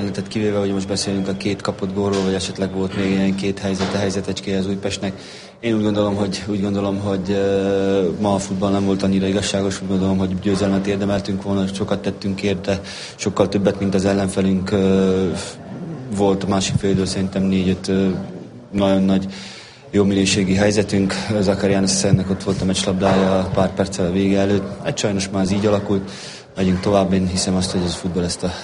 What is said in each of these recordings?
történetet kivéve, hogy most beszélünk a 2 kapott gólról, vagy esetleg volt még ilyen 2 helyzetecskéje az Újpestnek. Én úgy gondolom, hogy ma a futball nem volt annyira igazságos, úgy gondolom, hogy győzelmet érdemeltünk volna, sokat tettünk érte, sokkal többet, mint az ellenfelünk. Volt a másik fél idő, szerintem 4-5 nagyon nagy jó minőségi helyzetünk. Zakariánsznek ott volt a meccslabdája pár perccel a vége előtt. Hát sajnos már ez így alakult. Megyünk tovább, én hiszem azt, hogy ez a futball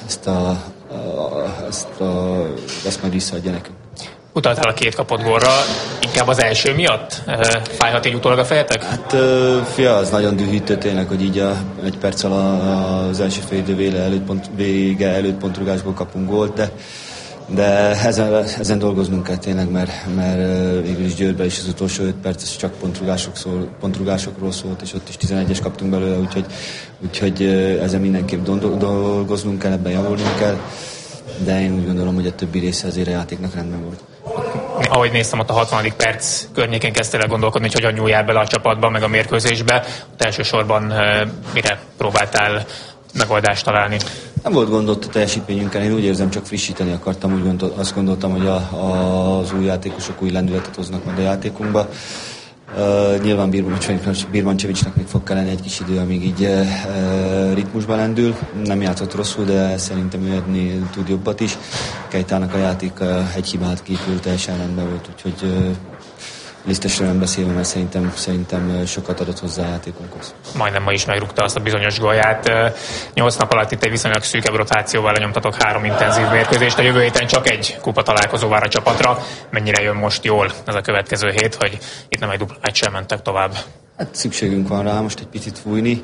ezt majd visszaadja nekünk. Utaltál a 2 kapott gólra, inkább az első miatt? Fájhat így utólag a fejetek? Hát az nagyon dühítő tényleg, hogy így egy perccel az első fél idő vége előtt pontrugásból kapunk gólt, de ezen dolgoznunk kell tényleg, mert végül is Győrben is az utolsó 5 perc ez csak pontrugásokról szólt, és ott is 11-es kaptunk belőle, úgyhogy ezen mindenképp dolgoznunk kell, ebben javulnunk kell, de én úgy gondolom, hogy a többi része azért a játéknak rendben volt. Ahogy néztem, ott a 60. perc környékén kezdtél el gondolkodni, hogy hogyan nyúljál bele a csapatba, meg a mérkőzésbe. Ott elsősorban mire próbáltál megoldást találni? Nem volt gond ott a teljesítményünkkel, én úgy érzem, csak frissíteni akartam, azt gondoltam, hogy az új játékosok új lendületet hoznak majd a játékunkba. Nyilván Birmancevicsnak még fog kelleni egy kis idő, amíg így ritmusba lendül. Nem játszott rosszul, de szerintem ő edni tud jobbat is. Kejtának a játék egy hibát kívül teljesen rendben volt, úgyhogy lisztesről nem beszélve, mert szerintem sokat adott hozzá a játékunkhoz. Majdnem ma is megrúgta azt a bizonyos gólját. 8 nap alatt itt egy viszonylag szűkebb rotációval lenyomtatok 3 intenzív mérkőzést. A jövő héten csak egy kupa találkozó vár a csapatra. Mennyire jön most jól ez a következő hét, hogy itt nem egy dupla meccsel mentek tovább? Hát szükségünk van rá most egy picit fújni.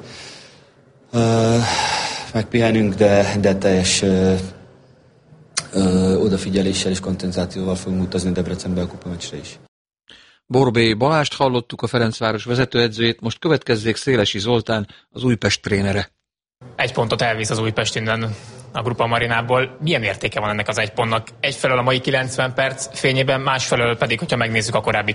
Megpihenünk, de teljes odafigyeléssel és koncentrációval fogunk utazni Debrecenbe a kupameccsre is. Borbély Balást hallottuk, a Ferencváros vezetőedzőjét, most következzék Szélesi Zoltán, az Újpest trénere. 1 pontot elvisz az Újpest innen a Grupa Marinából. Milyen értéke van ennek az 1 pontnak? Egyfelől a mai 90 perc fényében, másfelől pedig, hogyha megnézzük a korábbi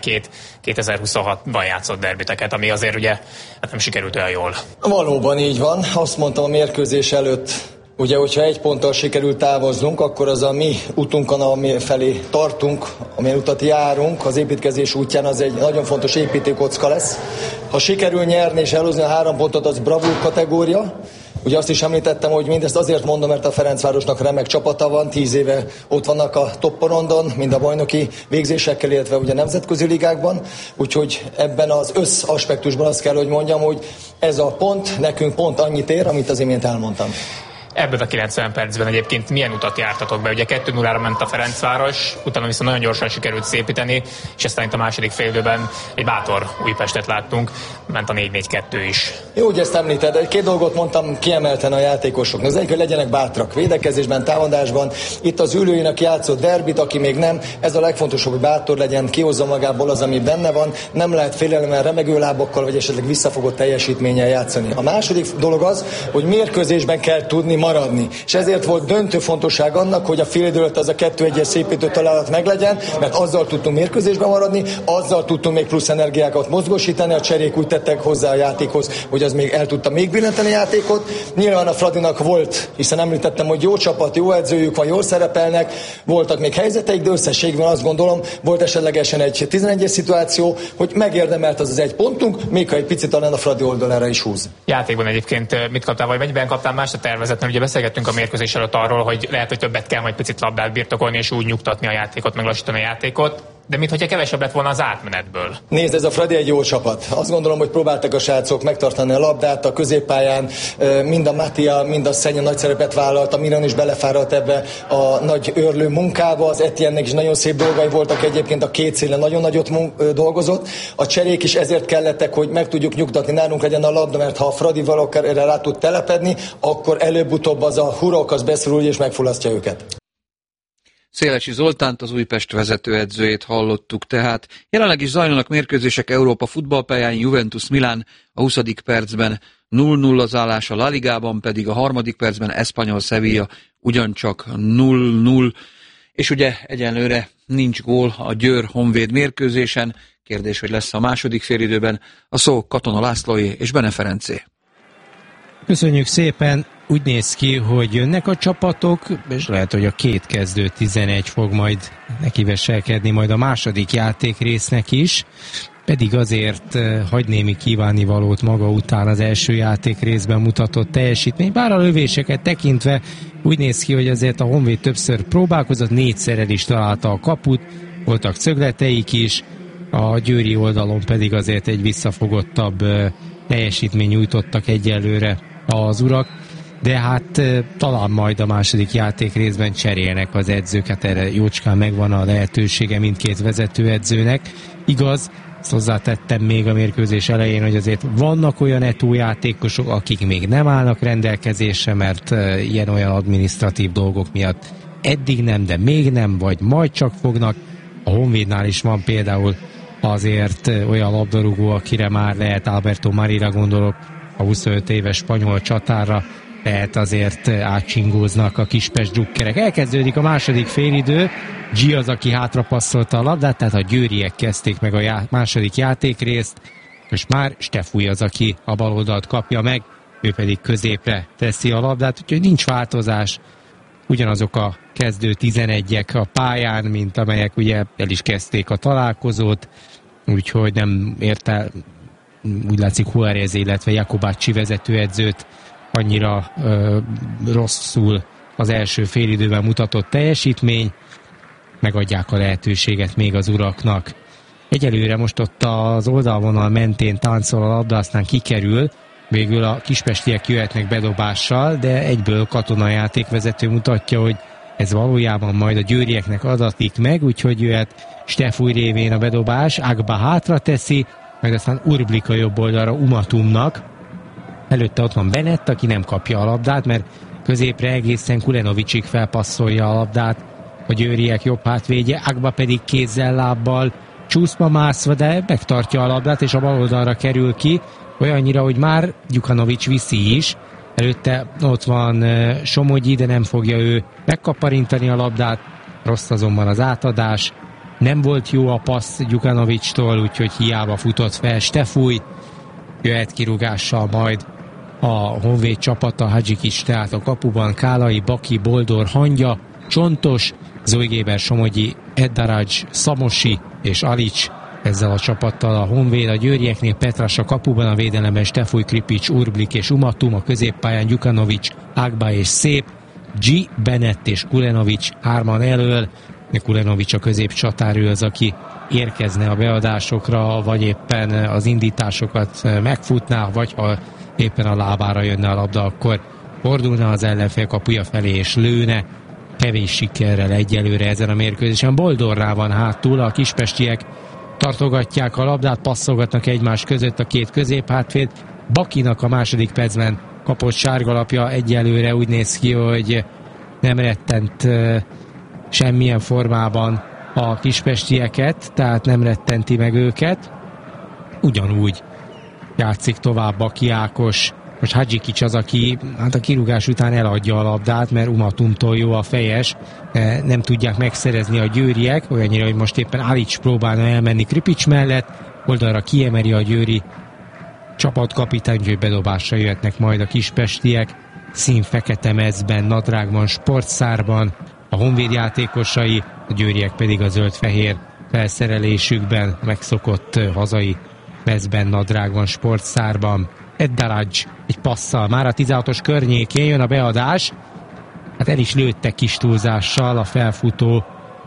2026-ban játszott derbiteket, ami azért ugye nem sikerült olyan jól. Valóban így van. Azt mondtam a mérkőzés előtt, ugye, hogyha 1 ponttal sikerül távoznunk, akkor az a mi utunkon, ami felé tartunk, amilyen utat járunk, az építkezés útján az egy nagyon fontos építőkocka lesz. Ha sikerül nyerni és elhozni a 3 pontot, az bravúr kategória. Ugye azt is említettem, hogy mindezt azért mondom, mert a Ferencvárosnak remek csapata van, 10 éve ott vannak a topporondon, mind a bajnoki végzésekkel, illetve ugye nemzetközi ligákban. Úgyhogy ebben az összaspektusban azt kell, hogy mondjam, hogy ez a pont nekünk pont annyit ér, amit az imént elmondtam. Ebben a 90 percben egyébként milyen utat jártatok be? Ugye 2-0-ra ment a Ferencváros, utána viszont nagyon gyorsan sikerült szépíteni, és aztán itt a második félidőben egy bátor Újpestet láttunk, ment a 4-4-2 is. Jó, hogy ezt említed, de 2 dolgot mondtam kiemelten a játékosoknak. Az egyik, hogy legyenek bátrak védekezésben, támadásban. Itt az ülőinek játszott derbit, aki még nem, ez a legfontosabb, hogy bátor legyen, kihozza magából az, ami benne van. Nem lehet félelemmel, remegő lábakkal, vagy esetleg visszafogott teljesítménnyel játszani. A második dolog az, hogy mérkőzésben kell tudni maradni. És ezért volt döntő fontosság annak, hogy a fél idő előtt az a 2-1-es szépítő találat meglegyen, mert azzal tudtunk mérkőzésben maradni, azzal tudtunk még plusz energiákat mozgósítani, a cserék úgy tettek hozzá a játékhoz, hogy az még el tudta még billenteni a játékot. Nyilván a Fradinak volt, hiszen említettem, hogy jó csapat, jó edzőjük van, jól szerepelnek, voltak még helyzeteik, de összességben azt gondolom, volt esetlegesen egy 11-es szituáció, hogy megérdemelt az 1 pontunk, még ha egy picit talán a Fradi oldalára is húz. Játékban egyébként mit kaptál, vagy mennyiben kaptál más a tervezet? Ugye beszélgettünk a mérkőzés előtt arról, hogy lehet, hogy többet kell majd picit labdát birtokolni, és úgy nyugtatni a játékot, meglassítani a játékot. De mintha kevesebb lett volna az átmenetből. Nézd, ez a Fradi egy jó csapat. Azt gondolom, hogy próbáltak a srácok megtartani a labdát a középpályán, mind a Mattia, mind a Szenya nagy szerepet vállalt, a Miran is belefáradt ebbe a nagy őrlő munkába, az Etiennek is nagyon szép dolgai voltak egyébként, a 2 szélen nagyon nagyot dolgozott. A cserék is ezért kellettek, hogy meg tudjuk nyugtatni, nálunk legyen a labda, mert ha a Fradi valakár erre rá tud telepedni, akkor előbb-utóbb az a hurok az beszorul és megfullasztja őket. Szélesi Zoltánt, az Újpest vezetőedzőjét hallottuk tehát. Jelenleg is zajlanak mérkőzések Európa futballpályán, Juventus Milán a 20. percben 0-0 az állás, a La Ligában pedig a 3. percben Espanyol Sevilla ugyancsak 0-0. És ugye egyenlőre nincs gól a Győr-Honvéd mérkőzésen. Kérdés, hogy lesz a második félidőben. A szó Katona Lászlóé és Bene Ferencé. Köszönjük szépen! úgy néz ki, hogy jönnek a csapatok, és lehet, hogy a két kezdő 11 fog majd nekiveselkedni majd a második játékrésznek is, pedig azért hagy némi kívánnivalót maga után az első játékrészben mutatott teljesítmény, bár a lövéseket tekintve úgy néz ki, hogy azért a Honvéd többször próbálkozott, 4-szer el is találta a kaput, voltak szögleteik is, a győri oldalon pedig azért egy visszafogottabb teljesítmény nyújtottak egyelőre az urak, de hát talán majd a második játékrészben cserélnek az edzőket, erre jócskán megvan a lehetősége mindkét vezetőedzőnek. Igaz, ezt hozzátettem még a mérkőzés elején, hogy azért vannak olyan Eto játékosok, akik még nem állnak rendelkezésre, mert ilyen-olyan adminisztratív dolgok miatt eddig nem, de még nem, vagy majd csak fognak. A Honvédnál is van például azért olyan labdarúgó, akire már lehet, Alberto Marira gondolok, a 25 éves spanyol csatárra, lehet azért átcsingóznak a Kispest drukkerek. Elkezdődik a második félidő, G az, aki hátrapasszolta a labdát, tehát a győriek kezdték meg a második játékrészt, és már Stefúj az, aki a bal oldalt kapja meg, ő pedig középre teszi a labdát, úgyhogy nincs változás, ugyanazok a kezdő 11-ek a pályán, mint amelyek ugye el is kezdték a találkozót, úgyhogy nem érte, úgy látszik, Juárez, illetve Jakobácsi vezetőedzőt annyira rosszul az első félidőben mutatott teljesítmény, megadják a lehetőséget még az uraknak. Egyelőre most ott az oldalvonal mentén táncol a labda, aztán kikerül, végül a kispestiek jöhetnek bedobással, de egyből Katona játékvezető mutatja, hogy ez valójában majd a győrieknek adatik meg, úgyhogy jöhet Stefúj révén a bedobás, Agba hátra teszi, meg aztán Urblik a jobb oldalra Umatumnak. Előtte ott van Bennett, aki nem kapja a labdát, mert középre egészen Kulenovicsig felpasszolja a labdát a győriek jobb hátvédje, Agba pedig kézzel, lábbal csúszva mászva, de megtartja a labdát, és a bal oldalra kerül ki, olyannyira, hogy már Gyukanovics viszi is. Előtte ott van Somogyi, de nem fogja ő megkaparintani a labdát, rossz azonban az átadás. Nem volt jó a passz Gyukanovicstól, úgyhogy hiába futott fel Stefúj. Jöhet kirúgással majd a Honvéd csapata, Hadzsikics tehát a kapuban, Kálai, Baki, Boldor, Hangya, Csontos, Zojgéber, Somogyi, Eddaradzs, Szamosi és Alics. Ezzel a csapattal a Honvéd, a győrieknél Petras a kapuban, a védelemben Stefúj, Kripics, Urblik és Umatum, a középpályán Gyukanovics, Agba és Szép, G, Bennett és Kulenovics hárman elől. Kulenovics a középcsatár, ő az, aki érkezne a beadásokra, vagy éppen az indításokat megfutná, vagy ha éppen a lábára jönne a labda, akkor fordulna az ellenfél kapuja felé és lőne. Kevés sikerrel egyelőre ezen a mérkőzésen. Boldorrá van hátul, a kispestiek tartogatják a labdát, passzolgatnak egymás között a két középhátvéd. Bakinak a második percben kapott sárgalapja, egyelőre úgy néz ki, hogy nem rettent semmilyen formában a kispestieket, tehát nem rettenti meg őket. Ugyanúgy játszik tovább Baki Ákos. Most Hadzsikics az, aki hát a kirúgás után eladja a labdát, mert Umatumtól jó a fejes, nem tudják megszerezni a győriek, olyannyira, hogy most éppen Alics próbálna elmenni Kripics mellett, oldalra kiemeli a győri csapatkapitány, hogy bedobásra jöhetnek majd a kispestiek, színfekete mezben, nadrágban, sportszárban, a Honvéd játékosai, a győriek pedig a zöld-fehér felszerelésükben, megszokott hazai mezben, nadrágban, sportszárban. Eddaradzs egy passzal, már a 16-os környékén jön a beadás, hát el is lőttek kis túlzással a felfutó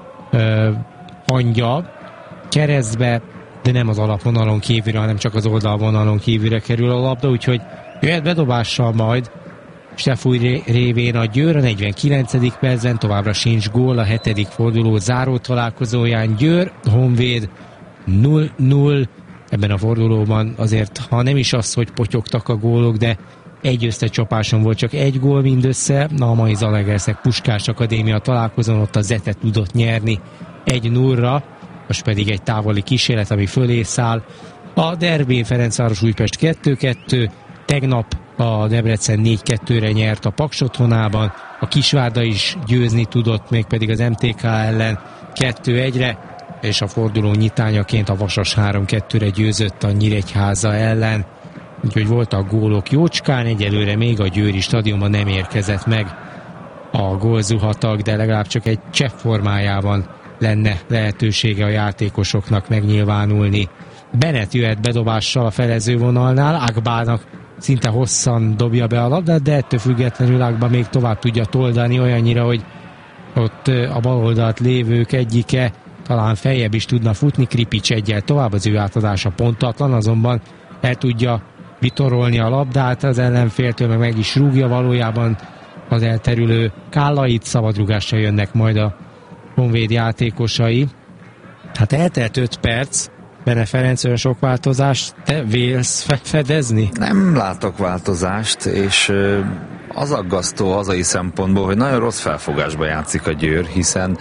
Hangya keresztbe, de nem az alapvonalon kívülre, hanem csak az oldalvonalon kívülre kerül a labda, úgyhogy jöhet bedobással majd Stefúj révén a Győr a 49. percben, továbbra sincs gól, a 7. forduló záró találkozóján Győr, Honvéd 0-0. Ebben a fordulóban azért, ha nem is az, hogy potyogtak a gólok, de egy összecsapáson volt csak egy gól mindössze. Na, a mai Zalaegerszeg Puskás Akadémia találkozón ott a Zete tudott nyerni 1-0-ra, most pedig egy távoli kísérlet, ami fölé száll. A derbén Ferencváros Újpest 2-2, tegnap a Debrecen 4-2-re nyert a Paks otthonában, a Kisvárda is győzni tudott, mégpedig az MTK ellen 2-1-re, és a forduló nyitányaként a Vasas 3-2-re győzött a Nyíregyháza ellen. úgyhogy voltak gólok jócskán, egyelőre még a Győri stadionban nem érkezett meg a gólzuhatag, de legalább csak egy csepp formájában lenne lehetősége a játékosoknak megnyilvánulni. Bennett jöhet bedobással a felezővonalnál, Agbának szinte hosszan dobja be a labdát, de ettől függetlenül Agba még tovább tudja toldani olyannyira, hogy ott a bal oldalt lévők egyike talán feljebb is tudna futni, Kripics egyel tovább, az ő átadása pontatlan, azonban el tudja vitorolni a labdát, az ellenféltől meg is rúgja, valójában az elterülő Kállait, szabadrúgással jönnek majd a Honvéd játékosai. Hát eltelt 5 perc, Bene Ferenc, olyan sok változást, te vélsz fedezni? Nem látok változást, és az aggasztó hazai szempontból, hogy nagyon rossz felfogásba játszik a Győr, hiszen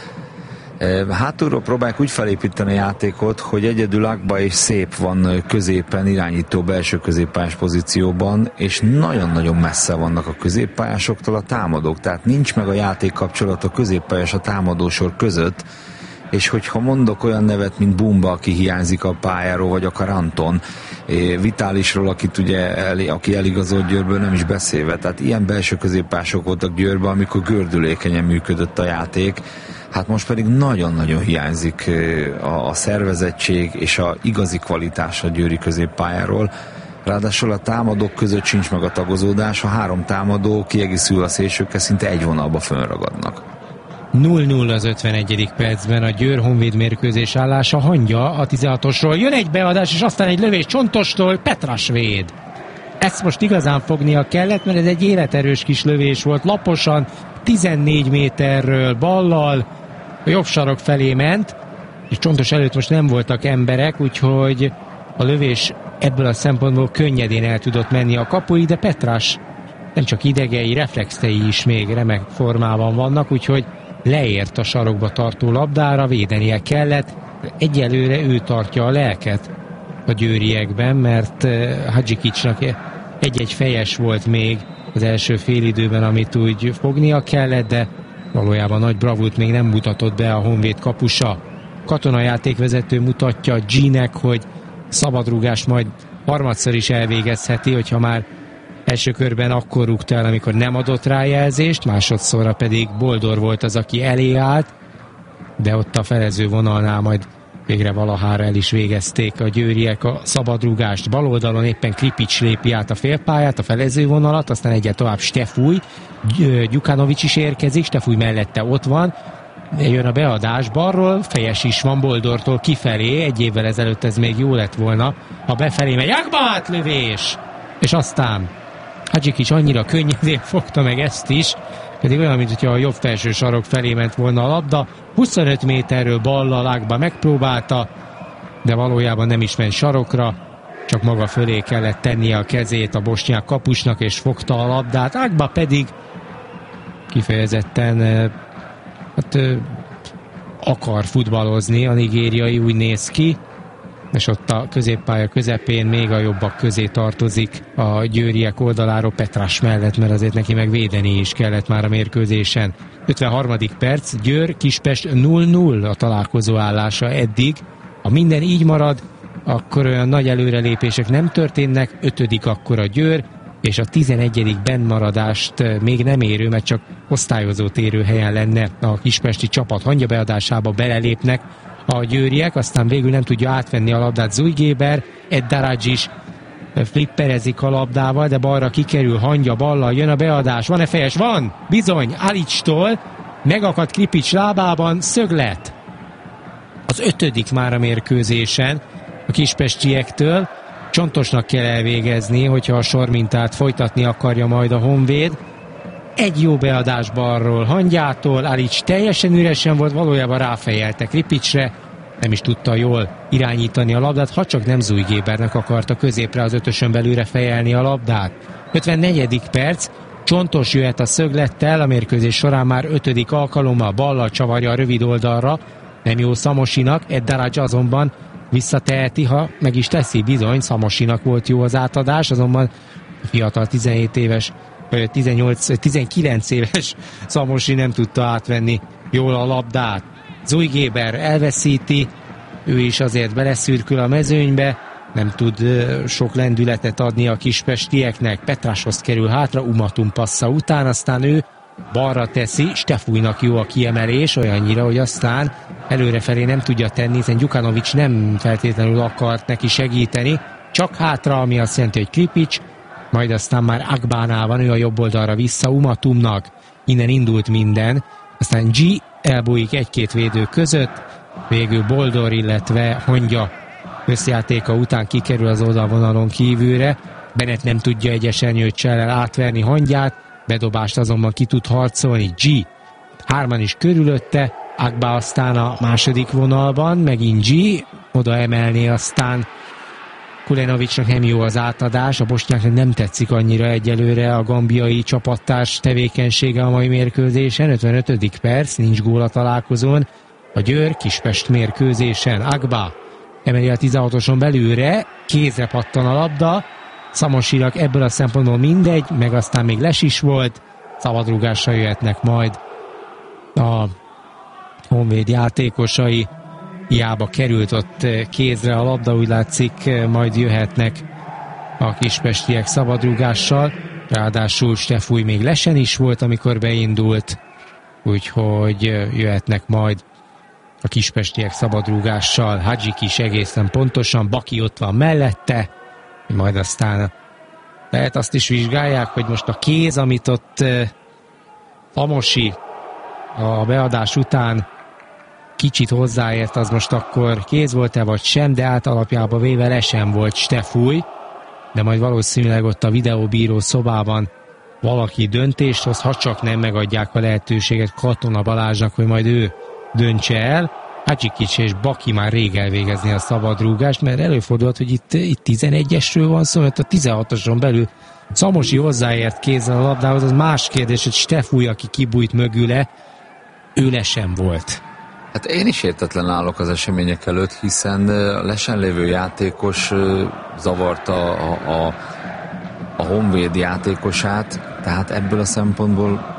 hátulról próbálják úgy felépíteni a játékot, hogy egyedül Agba és Szép van középen, irányító belső középpályás pozícióban, és nagyon-nagyon messze vannak a középpályásoktól a támadók, tehát nincs meg a játékkapcsolat a középpályás a támadósor között, és hogyha mondok olyan nevet, mint Bumba, aki hiányzik a pályáról, vagy akár Anton, Vitálisról, aki eligazolt Győrből, nem is beszélve, tehát ilyen belső középpályások voltak Győrben, amikor gördülékenyen működött a játék. Hát most pedig nagyon-nagyon hiányzik a szervezettség és a igazi kvalitás a győri középpályáról. Ráadásul a támadók között sincs meg a tagozódás, a 3 támadó kiegészül a szélsőkkel, szinte egy vonalba fölragadnak. 0-0 az 51. percben a Győr Honvéd mérkőzés állása. Hangya a 16-osról, jön egy beadás, és aztán egy lövés Csontostól, Petras véd. Ezt most igazán fognia kellett, mert ez egy életerős kis lövés volt, laposan 14 méterről ballal a jobb sarok felé ment, és Csontos előtt most nem voltak emberek, úgyhogy a lövés ebből a szempontból könnyedén el tudott menni a kapuig, de Petras nem csak idegei, reflexei is még remek formában vannak, úgyhogy leért a sarokba tartó labdára, védenie kellett. Egyelőre ő tartja a lelket a győriekben, mert Hadzsikicsnak egy-egy fejes volt még az első félidőben, amit úgy fognia kellett, de valójában nagy bravúrt még nem mutatott be a Honvéd kapusa. Katonajátékvezető mutatja G-nek, hogy szabadrúgást majd harmadszor is elvégezheti, hogyha már első körben akkor rúgta el, amikor nem adott rá jelzést, másodszorra pedig Boldor volt az, aki elé állt, de ott a felező vonalnál majd végre valahára el is végezték a győriek a szabadrúgást. Bal oldalon éppen Kripics lépi át a félpályát, a felező vonalat, aztán egyet tovább Stefúj, Gyukanovics is érkezik, Stefúj mellette ott van, jön a beadás balról, fejes is van Boldortól kifelé, egy évvel ezelőtt ez még jó lett volna, ha befelé megy, Agba átlövés! És aztán Hadzsikics annyira könnyedén fogta meg ezt is, pedig olyan, mint hogyha a jobb felső sarok felé ment volna a labda. 25 méterről ballal Agba megpróbálta, de valójában nem is ment sarokra, csak maga fölé kellett tennie a kezét a bosnyák kapusnak, és fogta a labdát. Agba pedig kifejezetten akar futballozni, a nigériai úgy néz ki, és ott a középpálya közepén még a jobbak közé tartozik a győriek oldaláról Petras mellett, mert azért neki meg védeni is kellett már a mérkőzésen. 53. perc, Győr Kispest 0-0 a találkozó állása eddig. Ha minden így marad, akkor olyan nagy előrelépések nem történnek, 5. akkor a Győr, és a 11. bennmaradást még nem érő, mert csak osztályozó térőhelyen lenne a kispesti csapat. Hangya beadásába belelépnek a győriek, aztán végül nem tudja átvenni a labdát Zujgéber, Ed Daradzs is flipperezik a labdával, de balra kikerül, Hangya ballal, jön a beadás, van-e fejes? Van! Bizony, Alicstól, megakadt Kripics lábában, szöglet. Az 5. már a mérkőzésen a kispestiektől. Csontosnak kell elvégezni, hogyha a sormintát folytatni akarja majd a Honvéd. Egy jó beadás balról Hangyától, Alics teljesen üresen volt, valójában ráfejelte Kripicsre, nem is tudta jól irányítani a labdát, ha csak nem Zujgébernek akarta középre az 5-ösön belülre fejelni a labdát. 54. perc, Csontos jöhet a szöglettel, a mérkőzés során már 5. alkalommal ballal csavarja a rövid oldalra, nem jó Szamosinak, Ed Daradzs azonban visszateheti, ha meg is teszi, bizony, Szamosinak volt jó az átadás, azonban a fiatal 19 éves Szamosi nem tudta átvenni jól a labdát. Zujgéber elveszíti, ő is azért beleszürkül a mezőnybe, nem tud sok lendületet adni a kispestieknek. Petráshoz kerül hátra, Umatum passza után, aztán ő balra teszi, Stefújnak jó a kiemelés, olyannyira, hogy aztán előrefelé nem tudja tenni, hiszen Gyukanovics nem feltétlenül akart neki segíteni, csak hátra, ami azt jelenti, hogy Kripics, majd aztán már Agbánál van, ő a jobb oldalra vissza Umatumnak, innen indult minden, aztán G elbújik egy-két védő között, végül Boldor, illetve Hongya összjátéka után kikerül az oldalvonalon kívülre, Bennett nem tudja egy esernyőccsel átverni Hongyát, bedobást azonban ki tud harcolni, G hárman is körülötte, Agba aztán a második vonalban, megint G, oda emelné aztán Kulenovicsnak nem jó az átadás, a bosnyáknak nem tetszik annyira egyelőre a gambiai csapattárs tevékenysége a mai mérkőzésen, 55. perc, nincs gól a találkozón, a Győr Kispest mérkőzésen, Agba emeli a 16-oson belülre, kézre pattan a labda, Szamosirak ebből a szempontból mindegy, meg aztán még les is volt, szabadrúgásra jöhetnek majd a Honvéd játékosai, hiába került ott kézre a labda, úgy látszik majd jöhetnek a kispestiek szabadrúgással, ráadásul Stefúj még lesen is volt, amikor beindult, úgyhogy jöhetnek majd a kispestiek szabadrúgással, Hadzsik is egészen pontosan, Baki ott van mellette, majd aztán lehet azt is vizsgálják, hogy most a kéz, amit ott Amosi a beadás után kicsit hozzáért, az most akkor kéz volt-e vagy sem, de általapjában véve lesen volt Stefúj, de majd valószínűleg ott a videóbíró szobában valaki döntést hoz, ha csak nem megadják a lehetőséget Katona Balázsnak, hogy majd ő döntse el. Hadzsikics és Baki már rég elvégezni a szabadrúgást, mert előfordult, hogy itt 11-esről van szó, mert a 16-oson belül Szamosi hozzáért kézzel a labdához, az más kérdés, hogy Stefúj, aki kibújt mögüle, ő lesen volt. Hát én is értetlen állok az események előtt, hiszen a lesen lévő játékos zavarta a Honvéd játékosát, tehát ebből a szempontból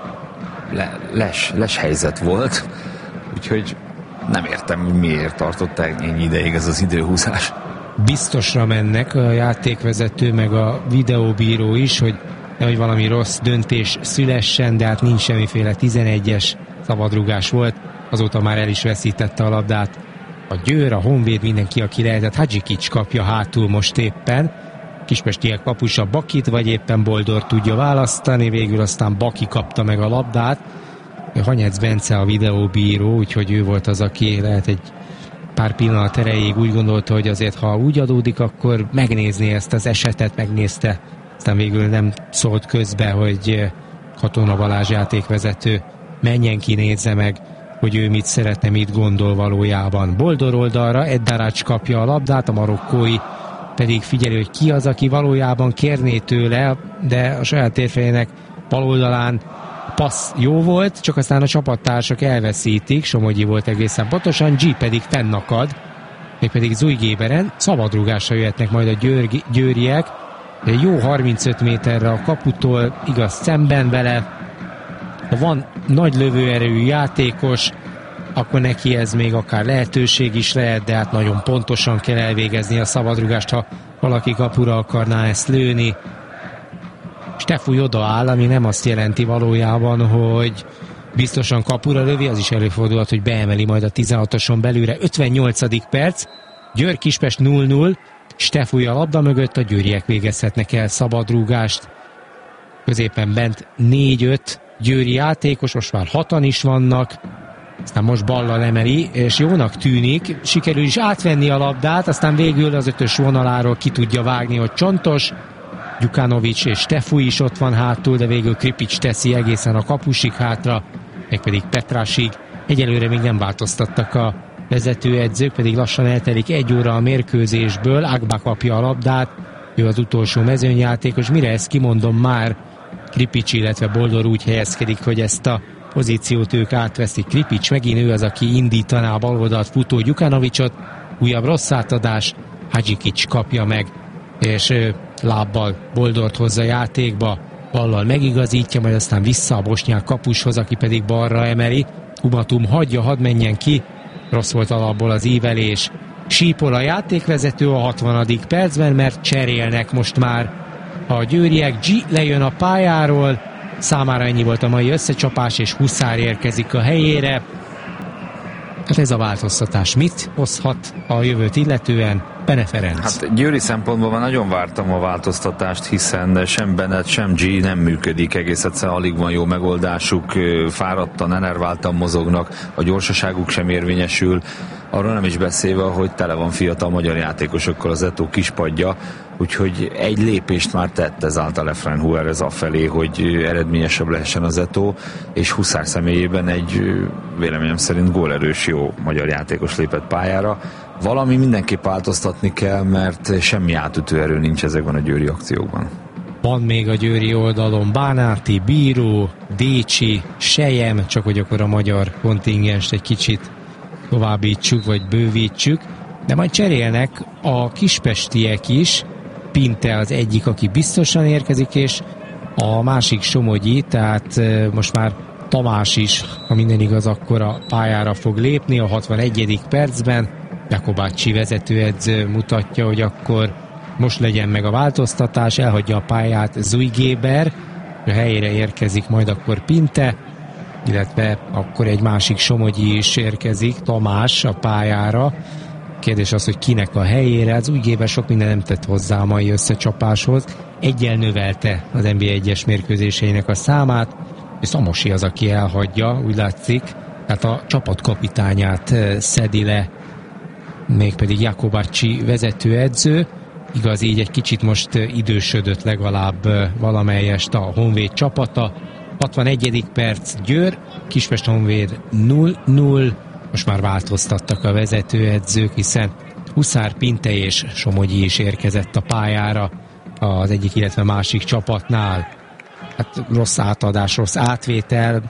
les helyzet volt, úgyhogy nem értem, miért tartották ennyi ideig ez az időhúzás. Biztosra mennek a játékvezető meg a videóbíró is, hogy nehogy valami rossz döntés szülessen, de hát nincs semmiféle 11-es szabadrugás volt, azóta már el is veszítette a labdát a Győr, a Honvéd, mindenki, aki lehetett. Hadzsikics kapja hátul most éppen, kispestiek kapusa Bakit, vagy éppen Boldor tudja választani, végül aztán Baki kapta meg a labdát, Hanyec Bence a videóbíró, úgyhogy ő volt az, aki lehet egy pár pillanat erejéig úgy gondolta, hogy azért, ha úgy adódik, akkor megnézni ezt az esetet, megnézte, aztán végül nem szólt közbe, hogy Katona Balázs játékvezető menjen ki, nézze meg, hogy ő mit szeretne, mit gondol valójában. Boldor oldalra Eddarács kapja a labdát, a marokkói pedig figyelő, hogy ki az, aki valójában kérné tőle, de a saját térfejének bal oldalán passz jó volt, csak aztán a csapattársak elveszítik, Somogyi volt egészen pontosan, G pedig fennakad, mégpedig Zujgéberen, szabadrúgásra jöhetnek majd a győriek, jó 35 méterre a kaputól, igaz szemben vele, ha van nagy lövőerőjű játékos, akkor neki ez még akár lehetőség is lehet, de hát nagyon pontosan kell elvégezni a szabadrúgást, ha valaki kapura akarná ezt lőni. Stefúj odaáll, ami nem azt jelenti valójában, hogy biztosan kapura lövi, az is előfordulhat, hogy beemeli majd a 16-oson belülre. 58. perc, Győr Kispest 0-0, Stefúj a labda mögött, a győriek végezhetnek el szabadrúgást. Középen bent 4-5 győri játékos, most már 6-an is vannak, aztán most ballal emeli, és jónak tűnik, sikerül is átvenni a labdát, aztán végül az 5-ös vonaláról ki tudja vágni, hogy Csontos, Gyukanovics és Stefúj is ott van hátul, de végül Kripics teszi egészen a kapusig hátra, meg pedig Petrásig. Egyelőre még nem változtattak a vezetőedzők, pedig lassan eltelik 1 óra a mérkőzésből, Agba kapja a labdát, ő az utolsó mezőnyjátékos, mire ezt kimondom, már Kripics, illetve Boldor úgy helyezkedik, hogy ezt a pozíciót ők átveszik. Kripics megint ő az, aki indítaná a baloldalt futó Gyukanovicsot, újabb rossz átadás, Hadzsikics kapja meg, és lábbal Boldort hozza játékba, ballal megigazítja, majd aztán vissza a bosnyák kapushoz, aki pedig balra emeli. Umatum hagyja, hadd menjen ki, rossz volt alapból az ívelés, sípol a játékvezető a 60. percben, mert cserélnek most már a győriek. G lejön a pályáról, számára ennyi volt a mai összecsapás, és Huszár érkezik a helyére. Hát ez a változtatás mit hozhat a jövőt illetően? Bene Ferenc. Hát győri szempontból már nagyon vártam a változtatást, hiszen sem Bennett, sem G nem működik, egész egyszerűen alig van jó megoldásuk, fáradtan, enerváltan mozognak, a gyorsaságuk sem érvényesül, arról nem is beszélve, hogy tele van fiatal magyar játékosokkal az Eto'o kispadja, úgyhogy egy lépést már tett ezáltal Efrain Juárez afelé, hogy eredményesebb lehessen az Eto'o, és Huszár személyében egy véleményem szerint gólerős jó magyar játékos lépett pályára. Valami mindenképp változtatni kell, mert semmi átütő erő nincs ezekben a győri akciókban. Van még a győri oldalon Bánáti, Bíró, Décsi, Sejem, csak hogy akkor a magyar kontingenst egy kicsit továbbítsuk, vagy bővítsük, de majd cserélnek a kispestiek is. Pinte az egyik, aki biztosan érkezik, és a másik Somogyi, tehát most már Tamás is, ha minden igaz, akkor a pályára fog lépni a 61. percben. Jakobácsi vezetőedző mutatja, hogy akkor most legyen meg a változtatás, elhagyja a pályát Zujgéber, a helyére érkezik majd akkor Pinte, illetve akkor egy másik Somogyi is érkezik, Tamás a pályára. Kérdés az, hogy kinek a helyére. Az Zujgéber sok minden nem tett hozzá a mai összecsapáshoz. Eggyel növelte az NBA 1-es mérkőzéseinek a számát, és Szamosi az, aki elhagyja, úgy látszik, tehát a csapatkapitányát szedi le, mégpedig Jakobácsi vezetőedző. Igaz, így egy kicsit most idősödött legalább valamelyest a Honvéd csapata. 61. perc, Győr, Kispest Honvéd 0-0. Most már változtattak a vezetőedzők, hiszen Huszár, Pinte és Somogyi is érkezett a pályára az egyik, illetve másik csapatnál. Hát rossz átadás, rossz átvétel,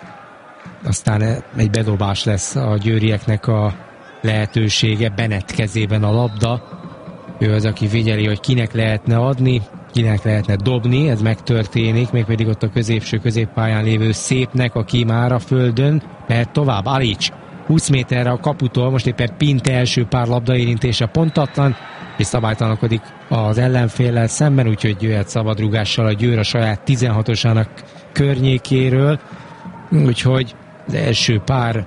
aztán egy bedobás lesz a győrieknek a lehetősége. Bennett kezében a labda, ő az, aki figyeli, hogy kinek lehetne adni, kinek lehetne dobni, ez megtörténik, mégpedig ott a középső középpályán lévő Szépnek, aki már a földön mehet tovább. Alics 20 méterre a kaputól, most éppen Pinte első pár labdaérintése pontatlan, és szabálytalanodik az ellenféllel szemben, úgyhogy jöhet szabadrúgással a Győr a saját 16-osának környékéről, úgyhogy az első pár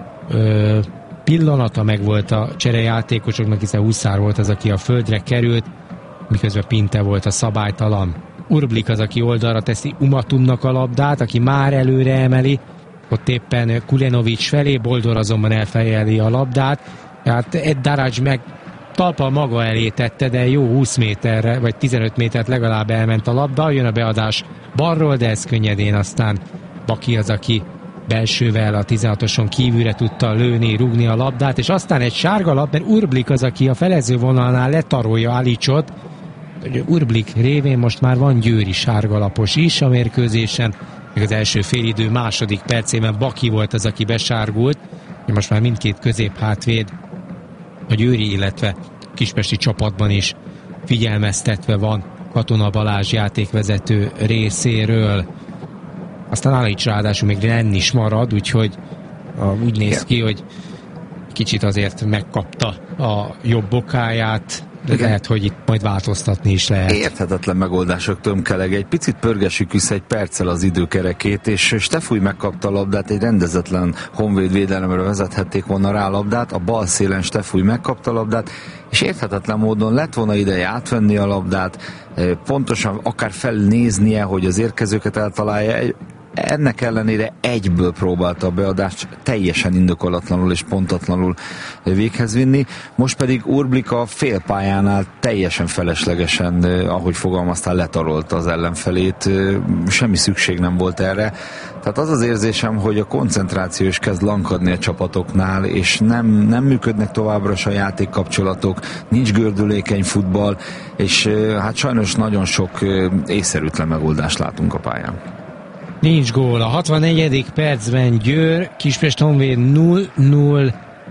pillanata megvolt a cserejátékosoknak, hiszen Huszár volt az, aki a földre került, miközben Pinte volt a szabálytalan. Urblik az, aki oldalra teszi Umatumnak a labdát, aki már előre emeli, ott éppen Kulenovics felé, Boldor azonban elfejeli a labdát, tehát Ed Daraj meg talpal maga elé tette, de jó 20 méterre, vagy 15 métert legalább elment a labda, jön a beadás balról, de ez könnyedén aztán Baki az, aki belsővel a 16-oson kívülre tudta lőni, rúgni a labdát, és aztán egy sárga lap, mert Urblik az, aki a felező vonalnál letarolja Alicsot. Urblik révén most már van győri sárgalapos is a mérkőzésen, még az első félidő második percében Baki volt az, aki besárgult, most már mindkét középhátvéd a győri, illetve kispesti csapatban is figyelmeztetve van Katona Balázs játékvezető részéről. Aztán Alics ráadásul még lenn is marad, úgyhogy úgy néz ki, hogy kicsit azért megkapta a jobb bokáját, de lehet, hogy itt majd változtatni is lehet. Érthetetlen megoldások tömkeleg. Egy picit pörgessük vissza egy perccel az időkerekét, és Stefúj megkapta a labdát, egy rendezetlen Honvéd védelemre vezethették volna rá a labdát, a bal szélen Stefúj megkapta a labdát, és érthetetlen módon lett volna ideje átvenni a labdát, pontosan akár felnéznie, hogy az érkezőket eltalálja. Ennek ellenére egyből próbálta a beadást teljesen indokolatlanul és pontatlanul véghez vinni. Most pedig Urblik a félpályánál teljesen feleslegesen, ahogy fogalmaztál, letarolta az ellenfelét. Semmi szükség nem volt erre. Tehát az az érzésem, hogy a koncentráció is kezd lankadni a csapatoknál, és nem működnek továbbra se a játékkapcsolatok, nincs gördülékeny futball, és hát sajnos nagyon sok észszerűtlen megoldást látunk a pályán. Nincs gól. A 64. percben Győr, Kispest Honvéd 0-0.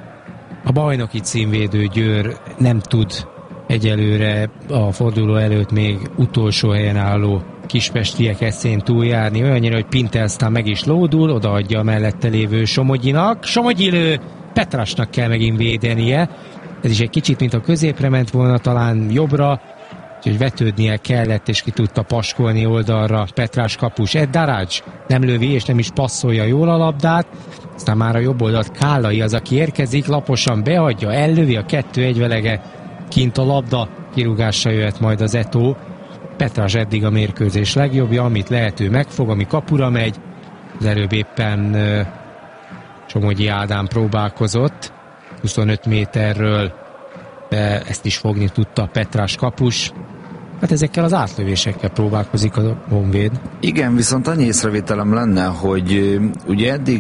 A bajnoki címvédő Győr nem tud egyelőre a forduló előtt még utolsó helyen álló kispestiek eszén túljárni. Olyannyira, hogy Pinte aztán meg is lódul, odaadja a mellette lévő Somogyinak. Somogyi lő, Petrasnak kell megint védenie. Ez is egy kicsit, mint a középre ment volna, talán jobbra, úgyhogy vetődnie kellett, és ki tudta paskolni oldalra Petrás kapus. Ed Darázs nem lövi, és nem is passzolja jól a labdát, aztán már a jobb oldalt Kállai az, aki érkezik, laposan beadja, ellövi, a 2-1 velege kint a labda, kirúgásra jöhet majd az Eto'o. Petrás eddig a mérkőzés legjobbja, amit lehető megfog, ami kapura megy. Az előbb éppen Somogyi Ádám próbálkozott 25 méterről, de ezt is fogni tudta Petrás kapus. Hát ezekkel az átlövésekkel próbálkozik a Honvéd. Igen, viszont annyi észrevételem lenne, hogy ugye eddig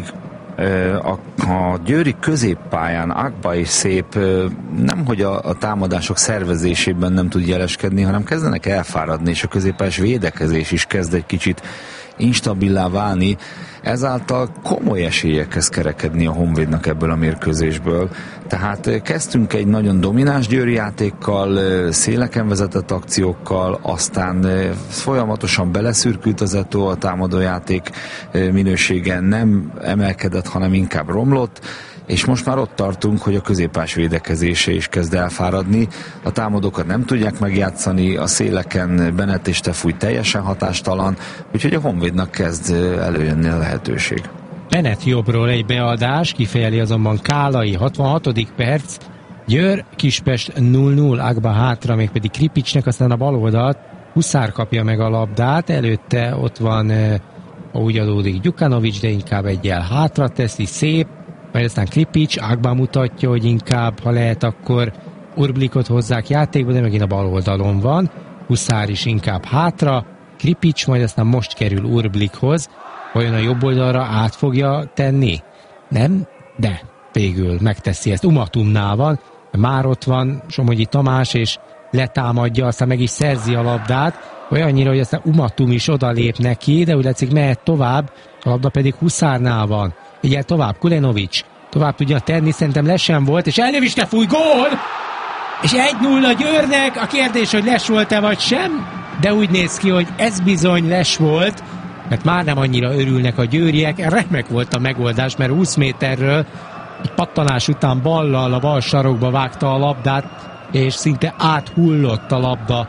a győri középpályán Agba és Szép nemhogy a támadások szervezésében nem tud jeleskedni, hanem kezdenek elfáradni, és a középpályás védekezés is kezd egy kicsit instabilá válni, ezáltal komoly esélyekhez kerekedni a Honvédnak ebből a mérkőzésből. Tehát kezdtünk egy nagyon domináns győri játékkal, széleken vezetett akciókkal, aztán folyamatosan beleszürkült az Eto'o, a támadójáték minősége nem emelkedett, hanem inkább romlott, és most már ott tartunk, hogy a középpályás védekezése is kezd elfáradni, a támadókat nem tudják megjátszani, a széleken Bennett és Tefúj teljesen hatástalan, úgyhogy a Honvédnak kezd előjönni a lehetőség. Bennett jobbról egy beadás, kifejeli azonban Kállai, 66. perc, Győr, Kispest 0-0, Agba hátra, mégpedig Kripicsnek, aztán a bal oldalt Huszár kapja meg a labdát, előtte ott van, ha úgy adódik, Gyukanovics, de inkább egyel hátra teszi, Szép, majd aztán Kripics, Agba mutatja, hogy inkább, ha lehet, akkor Urblikot hozzák játékba, de megint a bal oldalon van, Huszár is inkább hátra, Kripics, majd aztán most kerül Urblikhoz, vajon a jobb oldalra át fogja tenni? Nem? De végül megteszi ezt. Umatumnál van, már ott van Somogyi Tamás, és letámadja, aztán meg is szerzi a labdát, olyannyira, hogy aztán Umatum is odalép neki, de úgy látszik mehet tovább, a labda pedig Huszárnál van. Így tovább, Kulenovics tovább tudja tenni, szerintem les sem volt, és ellövés, te fúj, gól! És 1-0 Győrnek, a kérdés, hogy les volt-e vagy sem, de úgy néz ki, hogy ez bizony les volt, mert már nem annyira örülnek a győriek, remek volt a megoldás, mert 20 méterről egy pattanás után ballal a bal sarokba vágta a labdát, és szinte áthullott a labda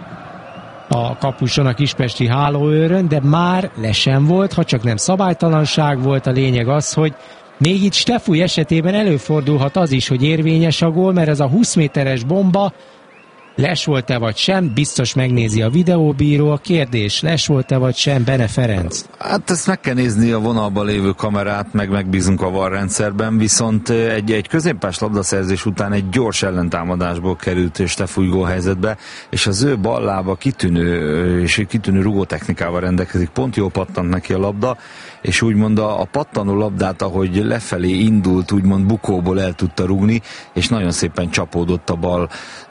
a kapuson a kispesti hálóőrön, de már le sem volt, ha csak nem szabálytalanság volt. A lényeg az, hogy még itt Stefúj esetében előfordulhat az is, hogy érvényes a gól, mert ez a 20 méteres bomba les volt-e vagy sem, biztos megnézi a videóbíró. A kérdés, les volt-e vagy sem, Bene Ferenc? Hát ezt meg kell nézni a vonalban lévő kamerát, meg megbízunk a VAR rendszerben, viszont egy középpás labdaszerzés után egy gyors ellentámadásból került Stefúj gólhelyzetbe, és az ő ballába kitűnő rugótechnikával rendelkezik, pont jól pattant neki a labda, és úgymond a pattanó labdát, ahogy lefelé indult, úgymond bukóból el tudta rúgni, és nagyon szépen csapódott a bal,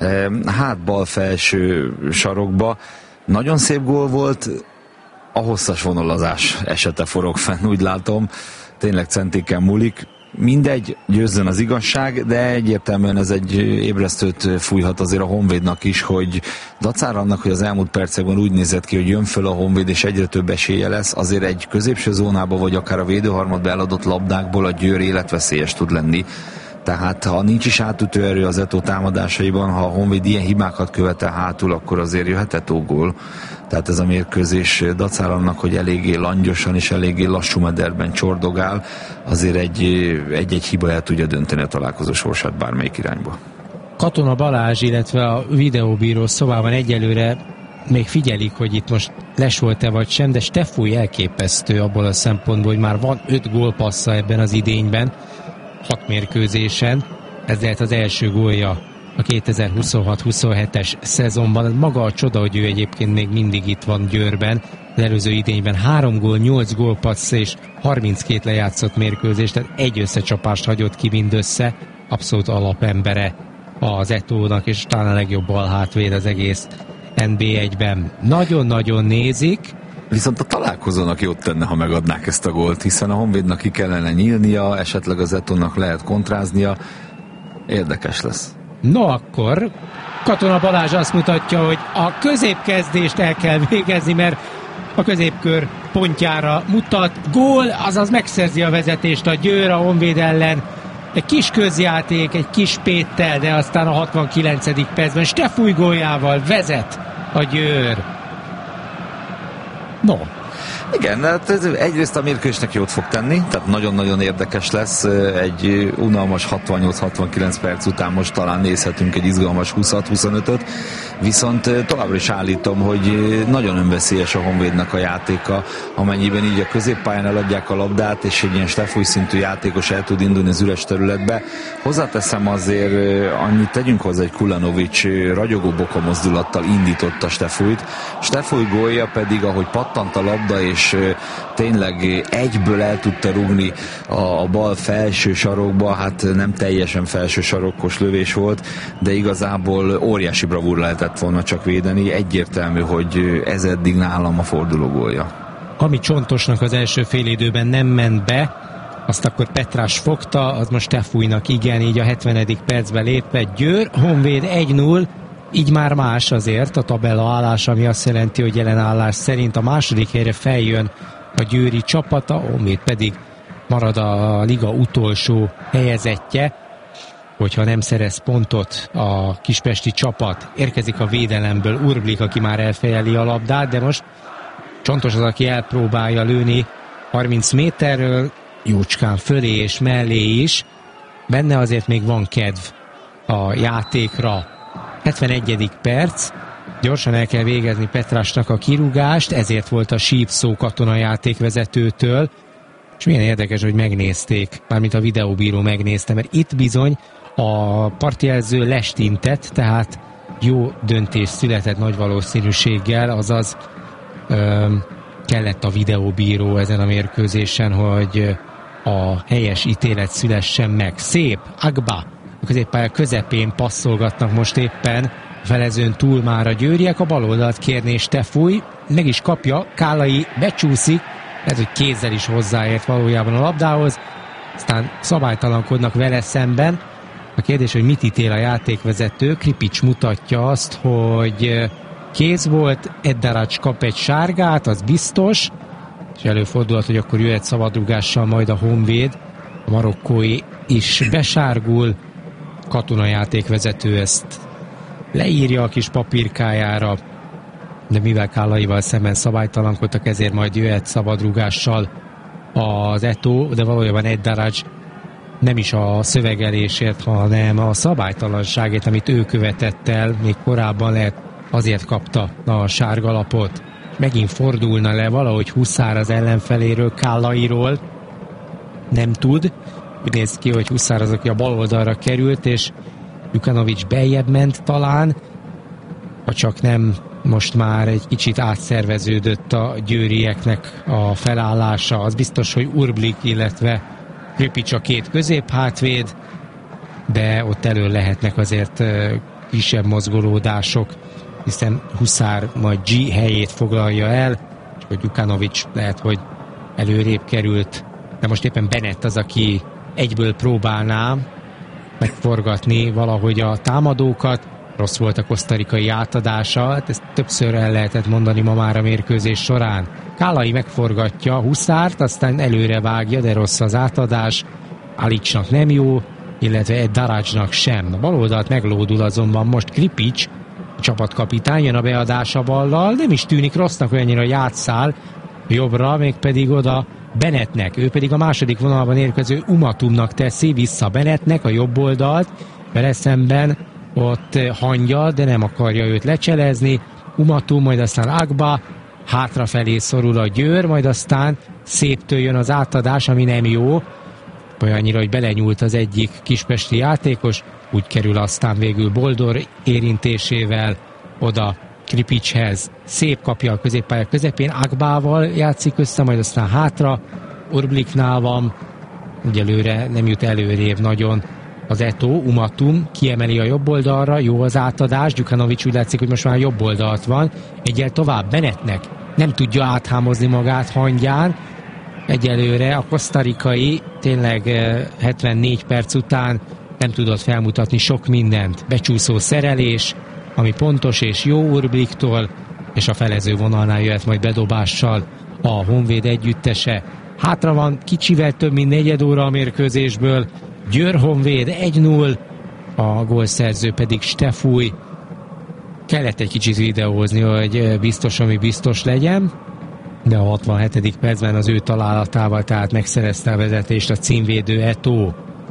bal felső sarokba. Nagyon szép gól volt, a hosszas vonalazás esete forog fenn, úgy látom, tényleg centéken múlik. Mindegy, győzzön az igazság, de egyértelműen ez egy ébresztőt fújhat azért a Honvédnak is, hogy dacára annak, hogy az elmúlt percekben úgy nézett ki, hogy jön föl a Honvéd és egyre több esélye lesz, azért egy középső zónába vagy akár a védőharmadba eladott labdákból a Győr életveszélyes tud lenni. Tehát ha nincs is átütő erő az Eto'o támadásaiban, ha a Honvéd ilyen hibákat követel hátul, akkor azért jöhet Eto'o gól. Tehát ez a mérkőzés dacára annak, hogy eléggé langyosan és eléggé lassú mederben csordogál, azért egy hiba el tudja dönteni a találkozó sorsát bármelyik irányba. Katona Balázs, illetve a videóbíró szobában egyelőre még figyelik, hogy itt most les volt-e vagy sem, de Stefúj elképesztő abból a szempontból, hogy már van 5 gólpassza ebben az idényben, 6 mérkőzésen. Ez lehet az első gólja a 2026-27-es szezonban. Maga a csoda, hogy ő egyébként még mindig itt van Győrben. Az előző idényben 3 gól, 8 gólpassz és 32 lejátszott mérkőzés, tehát egy összecsapást hagyott ki mindössze. Abszolút alapembere az Eto'ónak, és talán a legjobb balhátvéd az egész NB1-ben. Nagyon-nagyon nézik. Viszont a találkozónak jót tenne, ha megadnák ezt a gólt, hiszen a Honvédnak ki kellene nyílnia, esetleg az Eto'ónak lehet kontráznia. Érdekes lesz. No akkor, Katona Balázs azt mutatja, hogy a középkezdést el kell végezni, mert a középkör pontjára mutat. Gól, azaz megszerzi a vezetést a Győr a Honvéd ellen. egy kis közjáték, egy kis Péttel, de aztán a 69. percben Stefúj góljával vezet a Győr. No. Igen, hát egyrészt a mérkőzésnek jót fog tenni, tehát nagyon-nagyon érdekes lesz. Egy unalmas 68-69 perc után most talán nézhetünk egy izgalmas 20-25-öt, viszont továbbra is állítom, hogy nagyon önveszélyes a Honvédnak a játéka, amennyiben így a középpályán eladják a labdát, és egy ilyen Stefúj szintű játékos el tud indulni az üres területbe. Hozzáteszem azért annyit, tegyünk hozzá, egy Kulanovics ragyogó boka mozdulattal indította Stefújt. Stefúj gólja pedig, ahogy pattant a labda, és tényleg egyből el tudta rúgni a bal felső sarokba, hát nem teljesen felső sarokkos lövés volt, de igazából óriási bravúr lehetett volna csak védeni. Egyértelmű, hogy ez eddig nálam a forduló gólja. Ami Csontosnak az első félidőben nem ment be, azt akkor Petrás fogta, az most Stefújnak igen, így a 70. percben lépve Győr, Honvéd 1-0, így már más azért a tabella állás, ami azt jelenti, hogy jelen állás szerint a második helyre feljön a győri csapata, Honvéd pedig marad a liga utolsó helyezettje, hogyha nem szerez pontot a kispesti csapat. Érkezik a védelemből Urblik, aki már elfejeli a labdát, de most Csontos az, aki elpróbálja lőni 30 méterről, jócskán fölé és mellé is. Benne azért még van kedv a játékra. 71. perc, gyorsan el kell végezni Petrásnak a kirúgást, ezért volt a síp szó katonajátékvezetőtől, és milyen érdekes, hogy megnézték, mármint a videóbíró megnézte, mert itt bizony a partijelző lestintett, tehát jó döntés született nagy valószínűséggel, azaz kellett a videóbíró ezen a mérkőzésen, hogy a helyes ítélet szülessen meg. Szép, Agba, a középpálya közepén passzolgatnak most éppen, a felezőn túl már a győriek, a baloldalt kérné Stefúj, meg is kapja, Kálai becsúszik, ez, hogy kézzel is hozzáért valójában a labdához, aztán szabálytalankodnak vele szemben. A kérdés, hogy mit ítél a játékvezető, Kripics mutatja azt, hogy kéz volt, Eddarács kap egy sárgát, az biztos, és előfordulhat, hogy akkor jöhet szabadrúgással majd a Honvéd, a marokkói is besárgul, katonajátékvezető ezt leírja a kis papírkájára, de mivel Kálaival szemben szabálytalankodtak, ezért majd jöhet szabadrúgással az Eto'o, de valójában Eddarács nem is a szövegelésért, hanem a szabálytalanságért, amit ő követett el, még korábban lehet, azért kapta a sárgalapot. Megint fordulna le valahogy Huszár az ellenfeléről, Kálairól, nem tud. Úgy néz ki, hogy Huszár az, aki a bal oldalra került, és Jukanovics beljebb ment talán, ha csak nem most már egy kicsit átszerveződött a győrieknek a felállása. Az biztos, hogy Urblik, illetve Kripics a két középhátvéd, de ott elő lehetnek azért kisebb mozgolódások, hiszen Huszár majd G helyét foglalja el, és hogy Jukanovics lehet, hogy előrébb került, de most éppen Bennett az, aki egyből próbálná megforgatni valahogy a támadókat. Rossz volt a kosztarikai átadása, hát ezt többször el lehetett mondani ma már a mérkőzés során. Kálai megforgatja Huszárt, aztán előre vágja, de rossz az átadás. Alicsnak nem jó, illetve Eddarácsnak sem. A baloldalt meglódul azonban most Kripics, a csapatkapitány, jön a beadása ballal, nem is tűnik rossznak, olyannyira játszál jobbra, mégpedig oda Bennettnek, ő pedig a második vonalban érkező Umatumnak teszi vissza Bennettnek a jobb oldalt, vele szemben ott Hangya, de nem akarja őt lecselezni, Umatum, majd aztán Agba, hátrafelé szorul a Győr, majd aztán széptől jön az átadás, ami nem jó, olyannyira, hogy belenyúlt az egyik kispesti játékos, úgy kerül aztán végül Boldor érintésével oda Kripicshez. Szép kapja a középpálya közepén, Agbával játszik össze, majd aztán hátra, Urbliknál van, egyelőre nem jut előrébb nagyon az Eto'o, Umatum kiemeli a jobb oldalra, jó az átadás, Gyukanovics úgy látszik, hogy most már jobb oldalt van, egyel tovább Bennettnek nem tudja áthámozni magát Hangyán, egyelőre a kosztarikai tényleg 74 perc után nem tudott felmutatni sok mindent, becsúszó szerelés, ami pontos és jó Urbliktól, és a felező vonalnál jöhet majd bedobással a Honvéd együttese. Hátra van kicsivel több mint negyed óra a mérkőzésből, Győr-Honvéd 1-0, a gólszerző pedig Stefúj. Kellett egy kicsit videózni, hogy biztos, ami biztos legyen, de a 67. percben az ő találatával, tehát megszerezte a vezetést a címvédő Eto'o.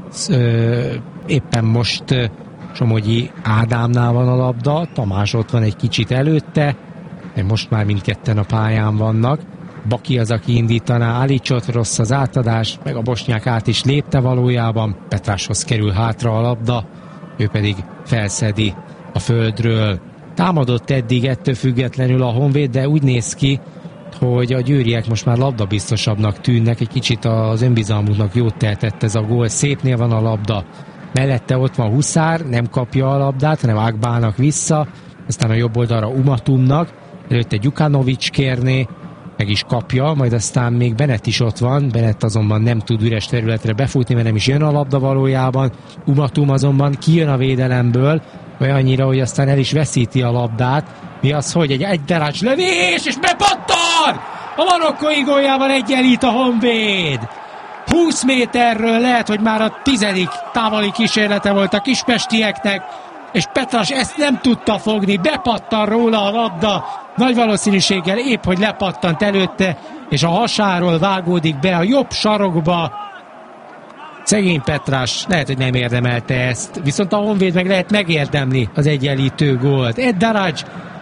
Éppen most Somogyi Ádámnál van a labda, Tamás ott van egy kicsit előtte, de most már mindketten a pályán vannak. Baki az, aki indítaná Alicsot, rossz az átadás, meg a bosnyák át is lépte valójában, Petráshoz kerül hátra a labda, ő pedig felszedi a földről. Támadott eddig ettől függetlenül a Honvéd, de úgy néz ki, hogy a győriek most már labdabiztosabbnak tűnnek, egy kicsit az önbizalmuknak jót tehetett ez a gól. Szépnél van a labda, mellette ott van Huszár, nem kapja a labdát, hanem Agbának vissza, aztán a jobb oldalra Umatumnak, előtte Gyukanovics kérné, meg is kapja, majd aztán még Bennett is ott van, Bennett azonban nem tud üres területre befutni, mert nem is jön a labda valójában. Umatum azonban kijön a védelemből, olyannyira, hogy aztán el is veszíti a labdát. Mi az, hogy egy Derács lövés, és bepattan! A marokkói góljával egyenlít a Honvéd. 20 méterről lehet, hogy már a 10. távoli kísérlete volt a kispestieknek, és Petras ezt nem tudta fogni, bepattan róla a labda, nagy valószínűséggel épp, hogy lepattant előtte, és a hasáról vágódik be a jobb sarokba. Szegény Petras lehet, hogy nem érdemelte ezt, viszont a Honvéd meg lehet megérdemli az egyenlítő gólt. Ed Daraj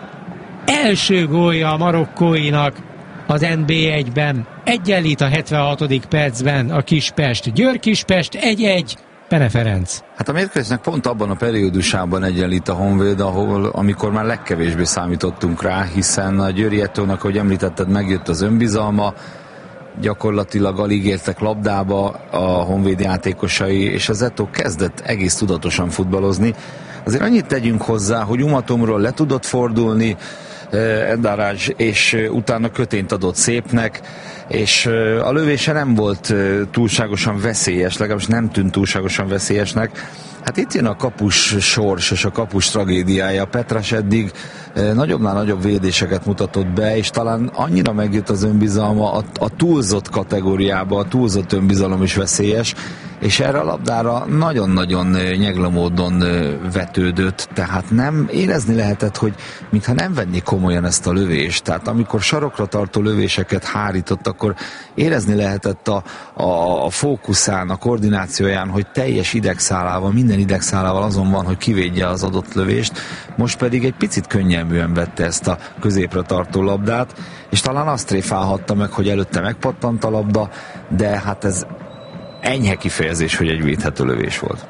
első gólja a marokkóinak az NB1-ben, egyenlít a 76. percben a Kispest. Győr-Kispest 1-1. Pene Ferenc. Hát a mérkőzésnek pont abban a periódusában egyenlít a Honvéd, amikor már legkevésbé számítottunk rá, hiszen a Győri Etónak, ahogy említetted, megjött az önbizalma, gyakorlatilag alig értek labdába a Honvéd játékosai, és az Eto'o kezdett egész tudatosan futballozni. Azért annyit tegyünk hozzá, hogy Umatumról le tudott fordulni Daraj, és utána kötényt adott Szépnek, és a lövése nem volt túlságosan veszélyes, legalábbis nem tűnt túlságosan veszélyesnek. Hát itt jön a kapus sors és a kapus tragédiája. Petras eddig nagyobbnál nagyobb védéseket mutatott be, és talán annyira megjött az önbizalma, a túlzott kategóriába, a túlzott önbizalom is veszélyes, és erre a labdára nagyon-nagyon nyegla módon vetődött, tehát nem érezni lehetett, hogy mintha nem venni komolyan ezt a lövést, tehát amikor sarokra tartó lövéseket hárított, akkor érezni lehetett a fókuszán, a koordinációján, hogy teljes idegszálával, minden idegszálával azon van, hogy kivédje az adott lövést, most pedig egy picit könnyelműen vette ezt a középre tartó labdát, és talán azt tréfálhatta meg, hogy előtte megpattant a labda, de hát ez enyhe kifejezés, hogy egy védhető lövés volt.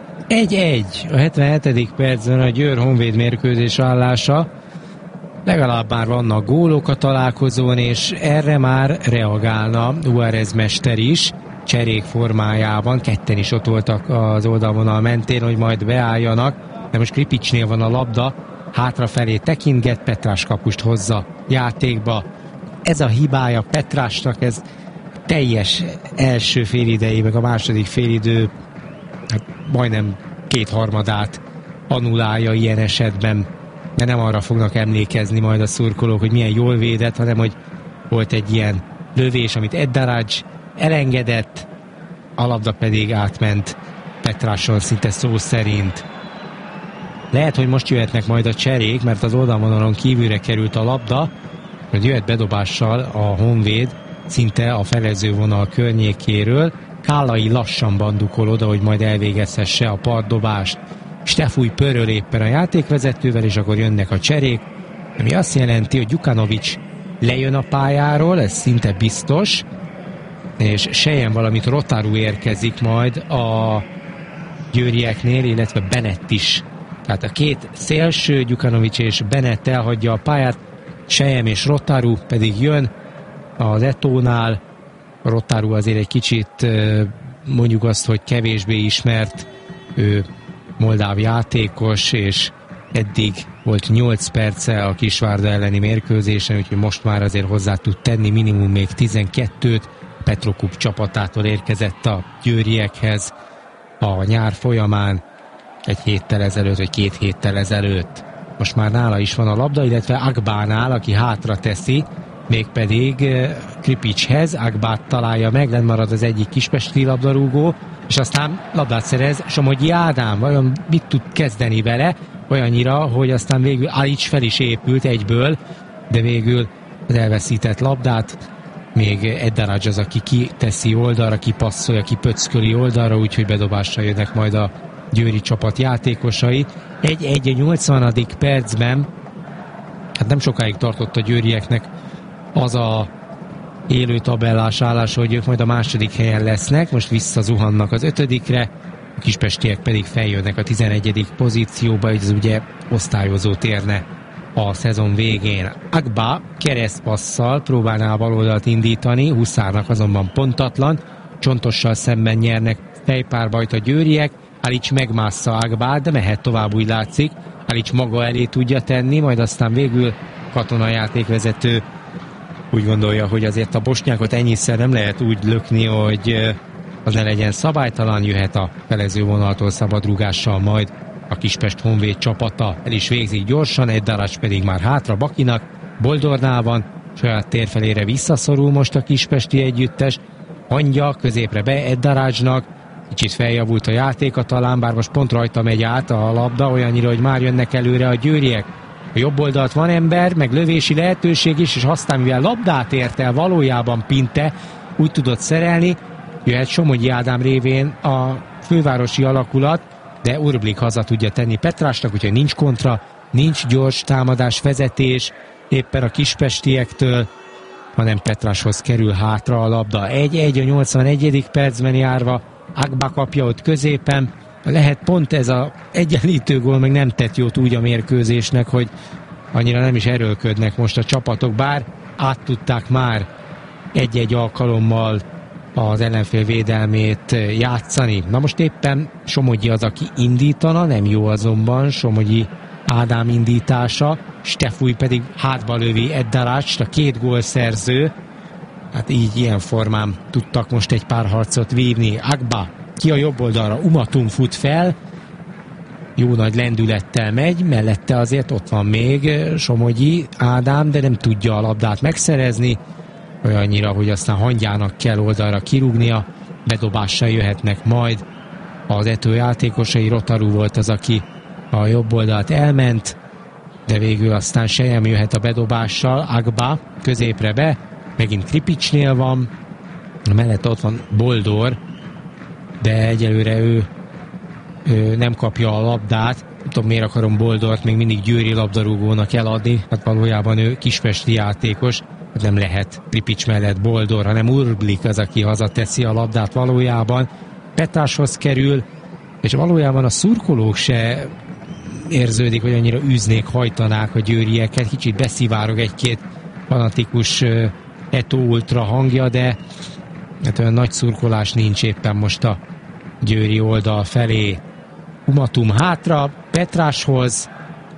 1-1 a 77. percben a Győr-Honvéd mérkőzés állása. Legalább már vannak gólok a találkozón, és erre már reagálna Juárez mester is, cserék formájában. Ketten is ott voltak az oldalvonal mentén, hogy majd beálljanak, de most Kripicsnél van a labda, hátrafelé tekintget, Petrás kapust hozza játékba. Ez a hibája Petrásnak, ez teljes első félidei, meg a második félidő hát majdnem kétharmadát annulálja ilyen esetben, de nem arra fognak emlékezni majd a szurkolók, hogy milyen jól védett, hanem hogy volt egy ilyen lövés, amit Ed Daraj elengedett, a labda pedig átment Petráson szinte szó szerint. Lehet, hogy most jöhetnek majd a cserék, mert az oldalvonalon kívülre került a labda, hogy jöhet bedobással a Honvéd szinte a felezővonal környékéről. Kállai lassan bandukol oda, hogy majd elvégezhesse a partdobást. Stefúj pöröl éppen a játékvezetővel, és akkor jönnek a cserék, ami azt jelenti, hogy Gyukanovics lejön a pályáról, ez szinte biztos, és Sejen, valamit Rotaru érkezik majd a győrieknél, illetve Bennett is. Tehát a két szélső, Gyukanovics és Bennett elhagyja a pályát, Sejem és Rotaru pedig jön az Etónál. Rotaru azért egy kicsit mondjuk azt, hogy kevésbé ismert, ő moldáv játékos, és eddig volt 8 perce a Kisvárda elleni mérkőzésen, úgyhogy most már azért hozzá tud tenni minimum még 12-t. Petrokup csapatától érkezett a győriekhez a nyár folyamán egy héttel ezelőtt, vagy 2 héttel ezelőtt. Most már nála is van a labda, illetve Agbánál, aki hátra teszi, mégpedig Kripicshez. Agbát találja meg, lent marad az egyik kispesti labdarúgó, és aztán labdát szerez Somogyi Ádám. Vajon mit tud kezdeni vele? Olyannyira, hogy aztán végül Alics fel is épült egyből, de végül az elveszített labdát még Eddaraj az, aki kiteszi oldalra, kipasszolja, kipöcköli oldalra, úgyhogy bedobásra jönnek majd a győri csapat játékosai. 1-1 a 80. percben, hát nem sokáig tartott a győrieknek az a élő tabellás állás, hogy ők majd a második helyen lesznek, most visszazuhannak az 5-re, a kispestiek pedig feljönnek a 11. pozícióba, hogy ez ugye osztályozót érne a szezon végén. Agba keresztpasszal próbálná a baloldalt indítani, Huszárnak azonban pontatlan, Csontossal szemben nyernek fejpárbajt a győriek, Alics megmássza Agbát, de mehet tovább, úgy látszik. Alics maga elé tudja tenni, majd aztán végül Katona játékvezető úgy gondolja, hogy azért a bosnyákot ennyiszer nem lehet úgy lökni, hogy az ne legyen szabálytalan, jöhet a felező vonaltól szabadrúgással majd a Kispest Honvéd csapata. El is végzik gyorsan, Eddaraj pedig már hátra Bakinak, Boldornál van, saját térfelére visszaszorul most a kispesti együttes, Hangya középre be Eddarajnak, kicsit feljavult a játéka talán, bár most pont rajta megy át a labda, olyannyira, hogy már jönnek előre a győriek. A jobb oldalt van ember, meg lövési lehetőség is, és aztán mivel labdát ért el valójában Pinte, úgy tudott szerelni, jöhet Somogyi Ádám révén a fővárosi alakulat, de Urblik haza tudja tenni Petrásnak, úgyhogy nincs kontra, nincs gyors támadás, vezetés éppen a kispestiektől, hanem Petráshoz kerül hátra a labda. 1-1 a 81. percben járva, Agba kapja ott középen, lehet pont ez a egyenlítő gól, meg nem tett jót úgy a mérkőzésnek, hogy annyira nem is erőlködnek most a csapatok, bár át tudták már egy-egy alkalommal az ellenfél védelmét játszani. Na most éppen Somogyi az, aki indítana, nem jó azonban Somogyi Ádám indítása, Stefúj pedig hátba lövi Eddarácst, a 2 gólszerző. Hát így ilyen formán tudtak most egy pár harcot vívni. Agba ki a jobb oldalra, Umatum fut fel, jó nagy lendülettel megy, mellette azért ott van még Somogyi Ádám, de nem tudja a labdát megszerezni, olyannyira, hogy aztán Hangyának kell oldalra kirúgnia, bedobással jöhetnek majd az Ető játékosai. Rotaru volt az, aki a jobb oldalt elment, de végül aztán Sejem jöhet a bedobással, Agba középre be, megint Kripicsnél van, mellette ott van Boldor, de egyelőre ő nem kapja a labdát. Nem tudom, miért akarom Boldort még mindig győri labdarúgónak eladni, hát valójában ő kispesti játékos, nem lehet Kripics mellett Boldor, hanem Urblik az, aki hazateszi a labdát valójában. Petráshoz kerül, és valójában a szurkolók se érződik, hogy annyira űznék, hajtanák a győrieket. Kicsit beszivárog egy-két fanatikus Eto Ultra hangja, de hát olyan nagy szurkolás nincs éppen most a győri oldal felé. Umatum hátra, Petráshoz,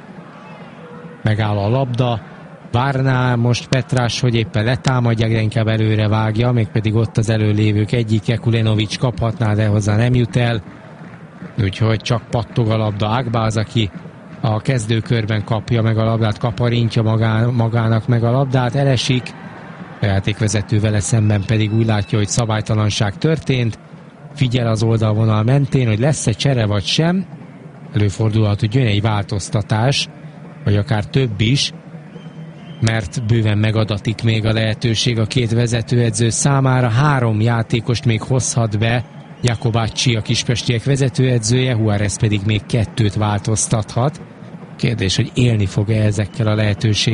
megáll a labda, várná most Petrás, hogy éppen letámadják, de inkább előre vágja, mégpedig ott az előlévők egyike, Kulenovics kaphatná, de hozzá nem jut el, úgyhogy csak pattog a labda. Agba az, aki a kezdőkörben kapja meg a labdát, kaparintja magának meg a labdát, elesik, a játékvezető vele szemben pedig úgy látja, hogy szabálytalanság történt, figyel az oldalvonal mentén, hogy lesz-e csere vagy sem, előfordulhat, hogy jön egy változtatás, vagy akár több is, mert bőven megadatik még a lehetőség a 2 vezetőedző számára. 3 játékost még hozhat be Jakobacci, a kispestiek vezetőedzője, Juárez pedig még 2-t változtathat. Kérdés, hogy élni fog-e ezekkel a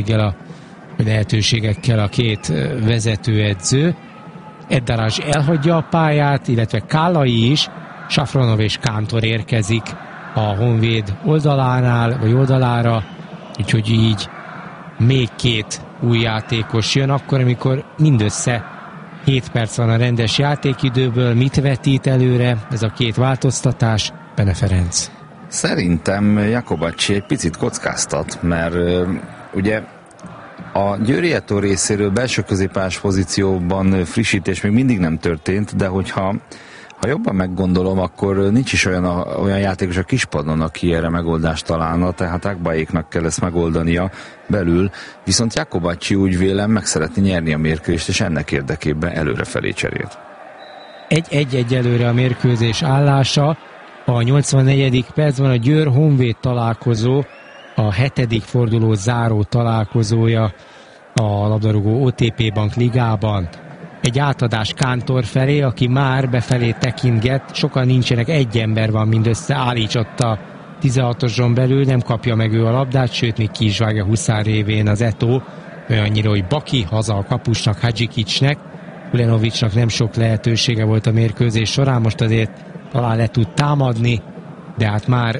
lehetőségekkel a 2 vezetőedző. Eddaraj elhagyja a pályát, illetve Kálai is, Safronov és Kántor érkezik a Honvéd oldalánál, vagy oldalára, úgyhogy így még 2 új játékos jön, akkor, amikor mindössze 7 perc van a rendes játékidőből. Mit vetít előre ez a 2 változtatás? Bene Ferenc. Szerintem Jakobacci egy picit kockáztat, mert ugye a Győri Eto részéről belső középpályás pozícióban frissítés még mindig nem történt, de hogyha jobban meggondolom, akkor nincs is olyan játékos a kispadon, aki erre megoldást találna, tehát Agbaéknak kell ezt megoldania belül, viszont Jakobacci úgy vélem meg szeretné nyerni a mérkőzést, és ennek érdekében előrefelé cserélt. 1-1 előre a mérkőzés állása. A 84. percben a Győr-Honvéd találkozó, a 7. forduló záró találkozója a labdarúgó OTP Bank ligában. Egy átadás Kántor felé, aki már befelé tekintget, sokan nincsenek, egy ember van mindössze, Álics ott a 16-oson belül, nem kapja meg ő a labdát, sőt még ki is vágja Huszár révén az Eto'o, olyannyira, hogy Baki haza a kapusnak, Hadzsikicsnek. Kulenovicsnak nem sok lehetősége volt a mérkőzés során, most azért talán le tud támadni, de hát már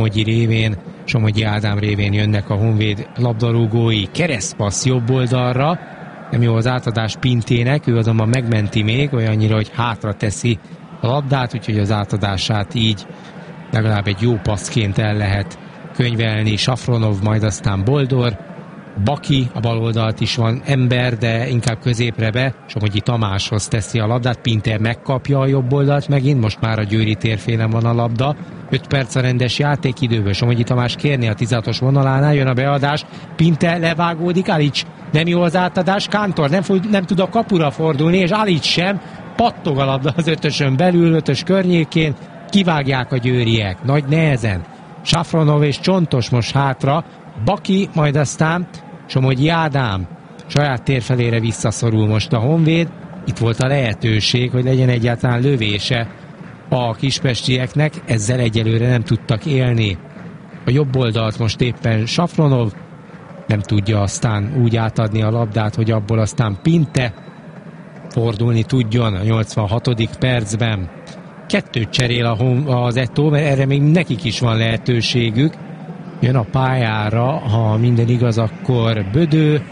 Somogyi Ádám révén jönnek a Honvéd labdarúgói. Keresztpassz jobb oldalra, nem jó az átadás Pintének, ő azonban megmenti még, olyannyira, hogy hátra teszi a labdát, úgyhogy az átadását így legalább egy jó passzként el lehet könyvelni. Safronov, majd aztán Boldor, Baki, a bal oldalt is van ember, de inkább középre be, Somogyi Tamáshoz teszi a labdát, Pinter megkapja a jobb oldalt megint, most már a győri térfélen van a labda, 5 perc a rendes játékidőből, Somogyi Tamás kérni a 16-os vonalánál, jön a beadás, Pinter levágódik, Álics nem jó az átadás, Kántor nem tud a kapura fordulni, és Álics sem, pattog a labda az 5-ösön belül, 5-ös környékén, kivágják a győriek, nagy nehezen. Safronov és Csontos most hátra, Baki, majd aztán Somogyi Ádám saját térfelére visszaszorul most a Honvéd. Itt volt a lehetőség, hogy legyen egyáltalán lövése a kispestieknek, ezzel egyelőre nem tudtak élni. A jobb oldalt most éppen Safronov nem tudja aztán úgy átadni a labdát, hogy abból aztán Pinte fordulni tudjon a 86. percben. 2 cserél az Eto'o, mert erre még nekik is van lehetőségük. Jön a pályára, ha minden igaz, akkor Bödő,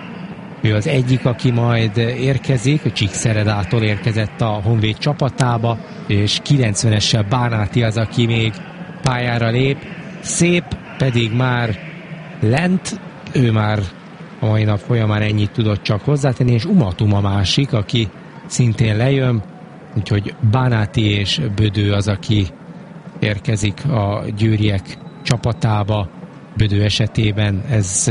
ő az egyik, aki majd érkezik, Csíkszeredától érkezett a Honvéd csapatába, és 90-essel Bánáti az, aki még pályára lép. Szép pedig már lent, ő már a mai nap folyamán ennyit tudott csak hozzátenni, és Umatum a másik, aki szintén lejön, úgyhogy Bánáti és Bödő az, aki érkezik a győriek csapatába. Bödő esetében ez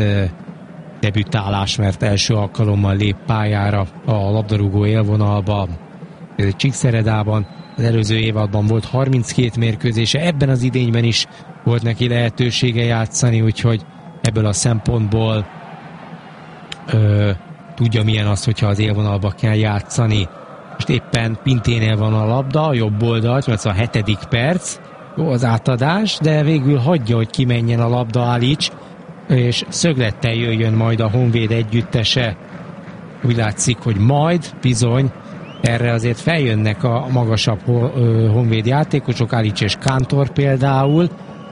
debütálás, mert első alkalommal lép pályára a labdarúgó élvonalba. Csíkszeredában az előző évadban volt 32 mérkőzése, ebben az idényben is volt neki lehetősége játszani, úgyhogy ebből a szempontból tudja milyen az, hogyha az élvonalba kell játszani. Most éppen Pinténél van a labda, a jobb oldalt, mert a 7. perc, jó az átadás, de végül hagyja, hogy kimenjen a labda Álics, és szöglettel jöjjön majd a Honvéd együttese. Úgy látszik, hogy majd bizony erre azért feljönnek a magasabb Honvéd játékosok, Álics és Kántor például,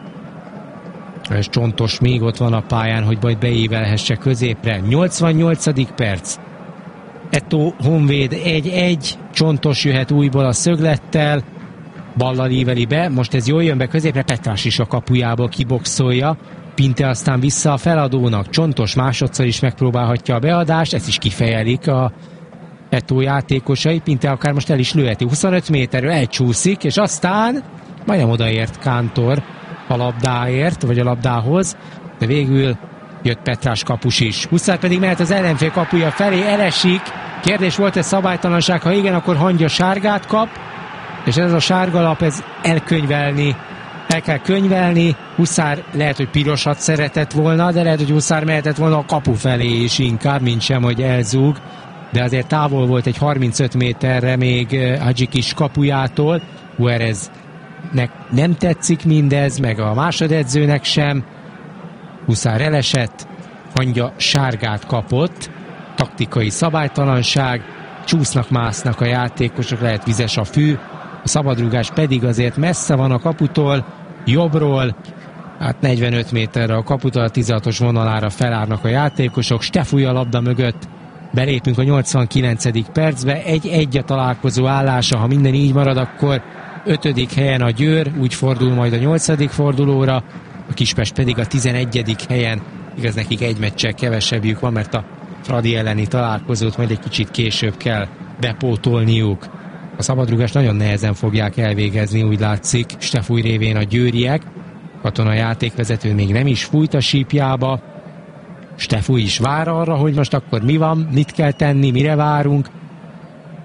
és Csontos még ott van a pályán, hogy majd beívelhesse középre. 88. perc. Eto'o Honvéd 1-1, Csontos jöhet újból a szöglettel, ballal íveli be, most ez jól jön be középre, Petrás is a kapujából kiboxolja, Pinte aztán vissza a feladónak, Csontos másodszor is megpróbálhatja a beadást, ezt is kifejelik a Eto'o játékosai, Pinte akár most el is lőheti, 25 méterről elcsúszik, és aztán majdnem odaért Kántor a labdáért, vagy a labdához, de végül jött Petrás kapus is. Huszár pedig mehet az ellenfél kapuja felé, elesik. Kérdés, volt-e szabálytalanság? Ha igen, akkor Hangya sárgát kap, és ez a sárgalap, ez el kell könyvelni. Huszár lehet, hogy pirosat szeretett volna, de lehet, hogy Huszár mehetett volna a kapu felé is inkább, mint sem, hogy elzúg. De azért távol volt egy 35 méterre még Hadzsikics kapujától. Huereznek nem tetszik mindez, meg a másodedzőnek sem. Huszár elesett, Hangya sárgát kapott, taktikai szabálytalanság, csúsznak-másznak a játékosok, lehet vizes a fű, a szabadrúgás pedig azért messze van a kaputól, jobbról, hát 45 méterre a kaputól, a 16-os vonalára felállnak a játékosok, Stefúj a labda mögött, belépünk a 89. percbe, 1-1 a találkozó állása, ha minden így marad, akkor 5. helyen a Győr, úgy fordul majd a 8. fordulóra, a Kispest pedig a 11. helyen, igaz nekik egy meccsel kevesebbjük van, mert a Fradi elleni találkozót majd egy kicsit később kell bepótolniuk. A szabadrúgást nagyon nehezen fogják elvégezni, úgy látszik, Stefúj révén a győriek. Katona játékvezető még nem is fújt a sípjába. Stefúj is vár arra, hogy most akkor mi van, mit kell tenni, mire várunk.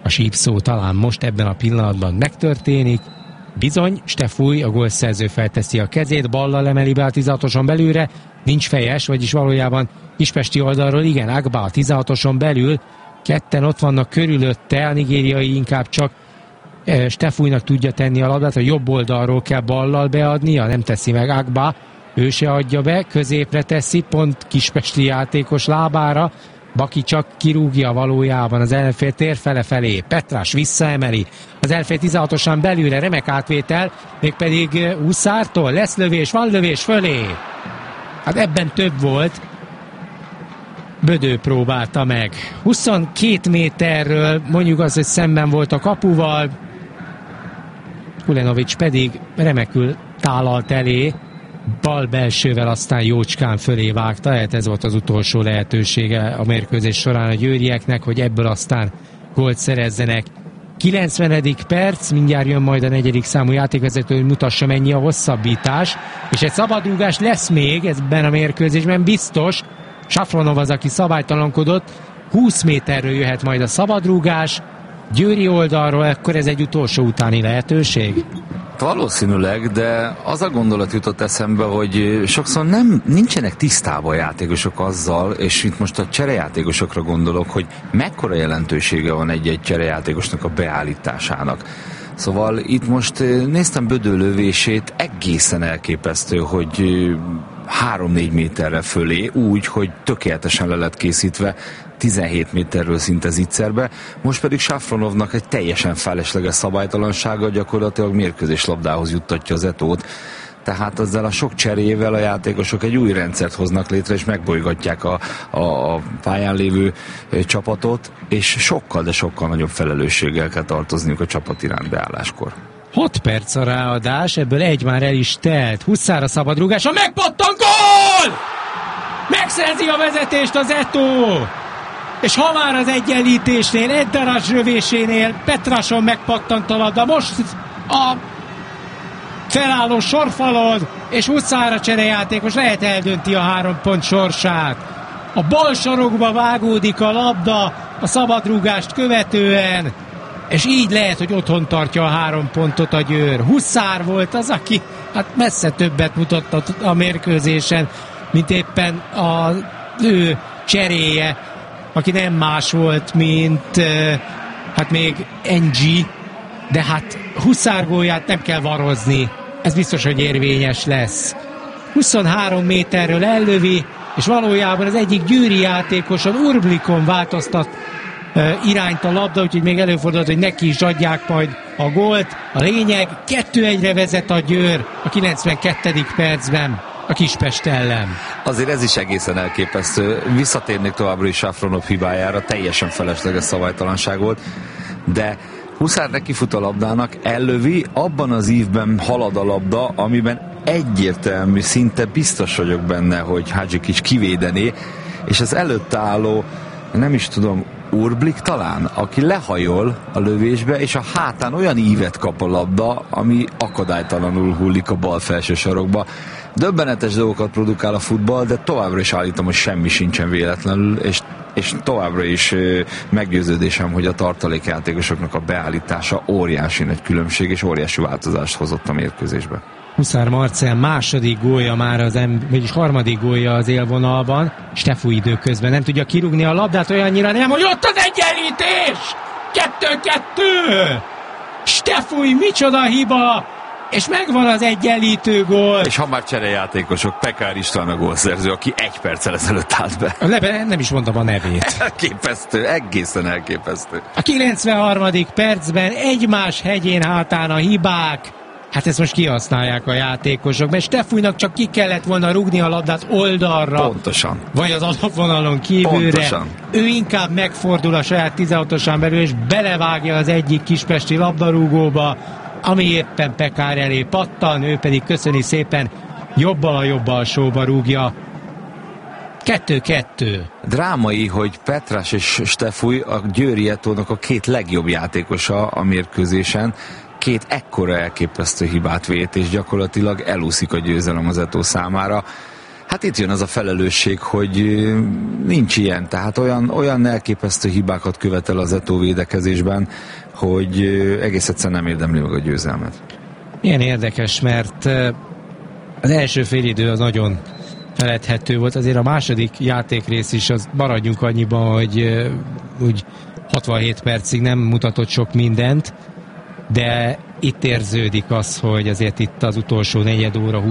a sípszó talán most ebben a pillanatban megtörténik. Bizony, Stefúj, a gólszerző felteszi a kezét, ballal emeli be a 16-oson belülre, nincs fejes, vagyis valójában kispesti oldalról, igen, Agba a 16-oson belül, ketten ott vannak körülötte, a nigériai inkább csak Stefújnak tudja tenni a labdát, a jobb oldalról kell ballal beadnia, nem teszi meg Agba, ő se adja be, középre teszi, pont kispesti játékos lábára, Baki csak kirúgja valójában az ellenfél tér fele-felé. Petrás visszaemeli az ellenfél 16-osan belülre, remek átvétel, mégpedig Huszártól lesz lövés, van lövés fölé. Hát ebben több volt. Bödő próbálta meg. 22 méterről, mondjuk az, hogy szemben volt a kapuval, Kulenovics pedig remekül tálalt elé, bal belsővel aztán jócskán fölé vágta, hát ez volt az utolsó lehetősége a mérkőzés során a győrieknek, hogy ebből aztán gólt szerezzenek. 90. perc, mindjárt jön majd a 4. számú játékvezető, hogy mutassa mennyi a hosszabbítás, és egy szabadrúgás lesz még ebben a mérkőzésben, biztos. Safronov az, aki szabálytalankodott, 20 méterről jöhet majd a szabadrúgás, Győri oldalról, akkor ez egy utolsó utáni lehetőség? Valószínűleg, de az a gondolat jutott eszembe, hogy sokszor nincsenek tisztában a játékosok azzal, és itt most a cserejátékosokra gondolok, hogy mekkora jelentősége van egy-egy cserejátékosnak a beállításának. Szóval itt most néztem Bödő lövését, egészen elképesztő, hogy 3-4 méterre fölé, úgy, hogy tökéletesen le lett készítve, 17 méterről szinte zicserbe, most pedig Safronovnak egy teljesen felesleges szabálytalansága gyakorlatilag mérkőzés labdához juttatja az Etót. Tehát ezzel a sok cserével a játékosok egy új rendszert hoznak létre, és megbolygatják a pályán lévő csapatot, és sokkal, de sokkal nagyobb felelősséggel kell tartozniuk a csapat iránt beálláskor. 6 perc a ráadás, ebből egy már el is telt. Huszár szabadrúgása, megpattan, gól! Megszerzi a vezetést az Etó! És ha már az egyenlítésnél, Eddarás rövésénél Petrason megpattant a labda, most a felálló sorfalon, és Huszár cserejátékos lehet eldönti a 3 pont sorsát. A bal sarokba vágódik a labda a szabadrúgást követően, és így lehet, hogy otthon tartja a 3 pontot a Győr. Huszár volt az, aki hát messze többet mutatott a mérkőzésen, mint éppen az ő cseréje, aki nem más volt, mint hát még NG, de hát Huszár gólját nem kell varozni. Ez biztos, hogy érvényes lesz. 23 méterről ellövi, és valójában az egyik győri játékoson, Urblikon változtat irányt a labda, úgyhogy még előfordult, hogy neki is adják majd a gólt. A lényeg, 2-1-re vezet a Győr a 92. percben a Kispest ellen. Azért ez is egészen elképesztő. Visszatérnék továbbra is Safronov hibájára, teljesen felesleges szabálytalanság volt, de Huszár neki fut a labdának, ellövi, abban az ívben halad a labda, amiben egyértelmű, szinte biztos vagyok benne, hogy Hadzsikics kivédené, és az előtte álló, nem is tudom, Urblik talán, aki lehajol a lövésbe, és a hátán olyan ívet kap a labda, ami akadálytalanul hullik a bal felső sarokba. Döbbenetes dolgokat produkál a futball, de továbbra is állítom, hogy semmi sincsen véletlenül, és továbbra is meggyőződésem, hogy a tartalékjátékosoknak a beállítása óriási nagy különbség, és óriási változást hozott a mérkőzésbe. Huszár Marcell második gólja már, vagyis harmadik gólja az élvonalban. Stefúj időközben nem tudja kirúgni a labdát, olyannyira nem, hogy ott az egyenlítés! 2-2! Stefúj, micsoda hiba! És megvan az egyenlítő gól. És ha már cserejátékosok, Pekár István a gólszerző, aki 1 perccel ezelőtt állt be. Nem is mondtam a nevét. Elképesztő, egészen elképesztő. A 93. percben egymás hegyén hátán a hibák. Hát ezt most kihasználják a játékosok, mert Stefújnak csak ki kellett volna rúgni a labdát oldalra. Pontosan. Vagy az alapvonalon kívülre. Pontosan. Ő inkább megfordul a saját 16-osán belül, és belevágja az egyik kispesti labdarúgóba, ami éppen Pekár elé pattan, ő pedig köszöni szépen, jobbal a jobb alsóba rúgja. 2-2. Drámai, hogy Petrás és Stefúj a Győri Etónak a 2 legjobb játékosa a mérkőzésen. 2 ekkora elképesztő hibát vét, és gyakorlatilag elúszik a győzelem az Etó számára. Hát itt jön az a felelősség, hogy nincs ilyen, tehát olyan elképesztő hibákat követel az Eto'o védekezésben, hogy egész egyszerűen nem érdemli meg a győzelmet. Ilyen érdekes, mert az első félidő az nagyon feledhető volt, azért a második játékrész is, az maradjunk annyiban, hogy úgy 67 percig nem mutatott sok mindent, de itt érződik az, hogy azért itt az utolsó negyed óra,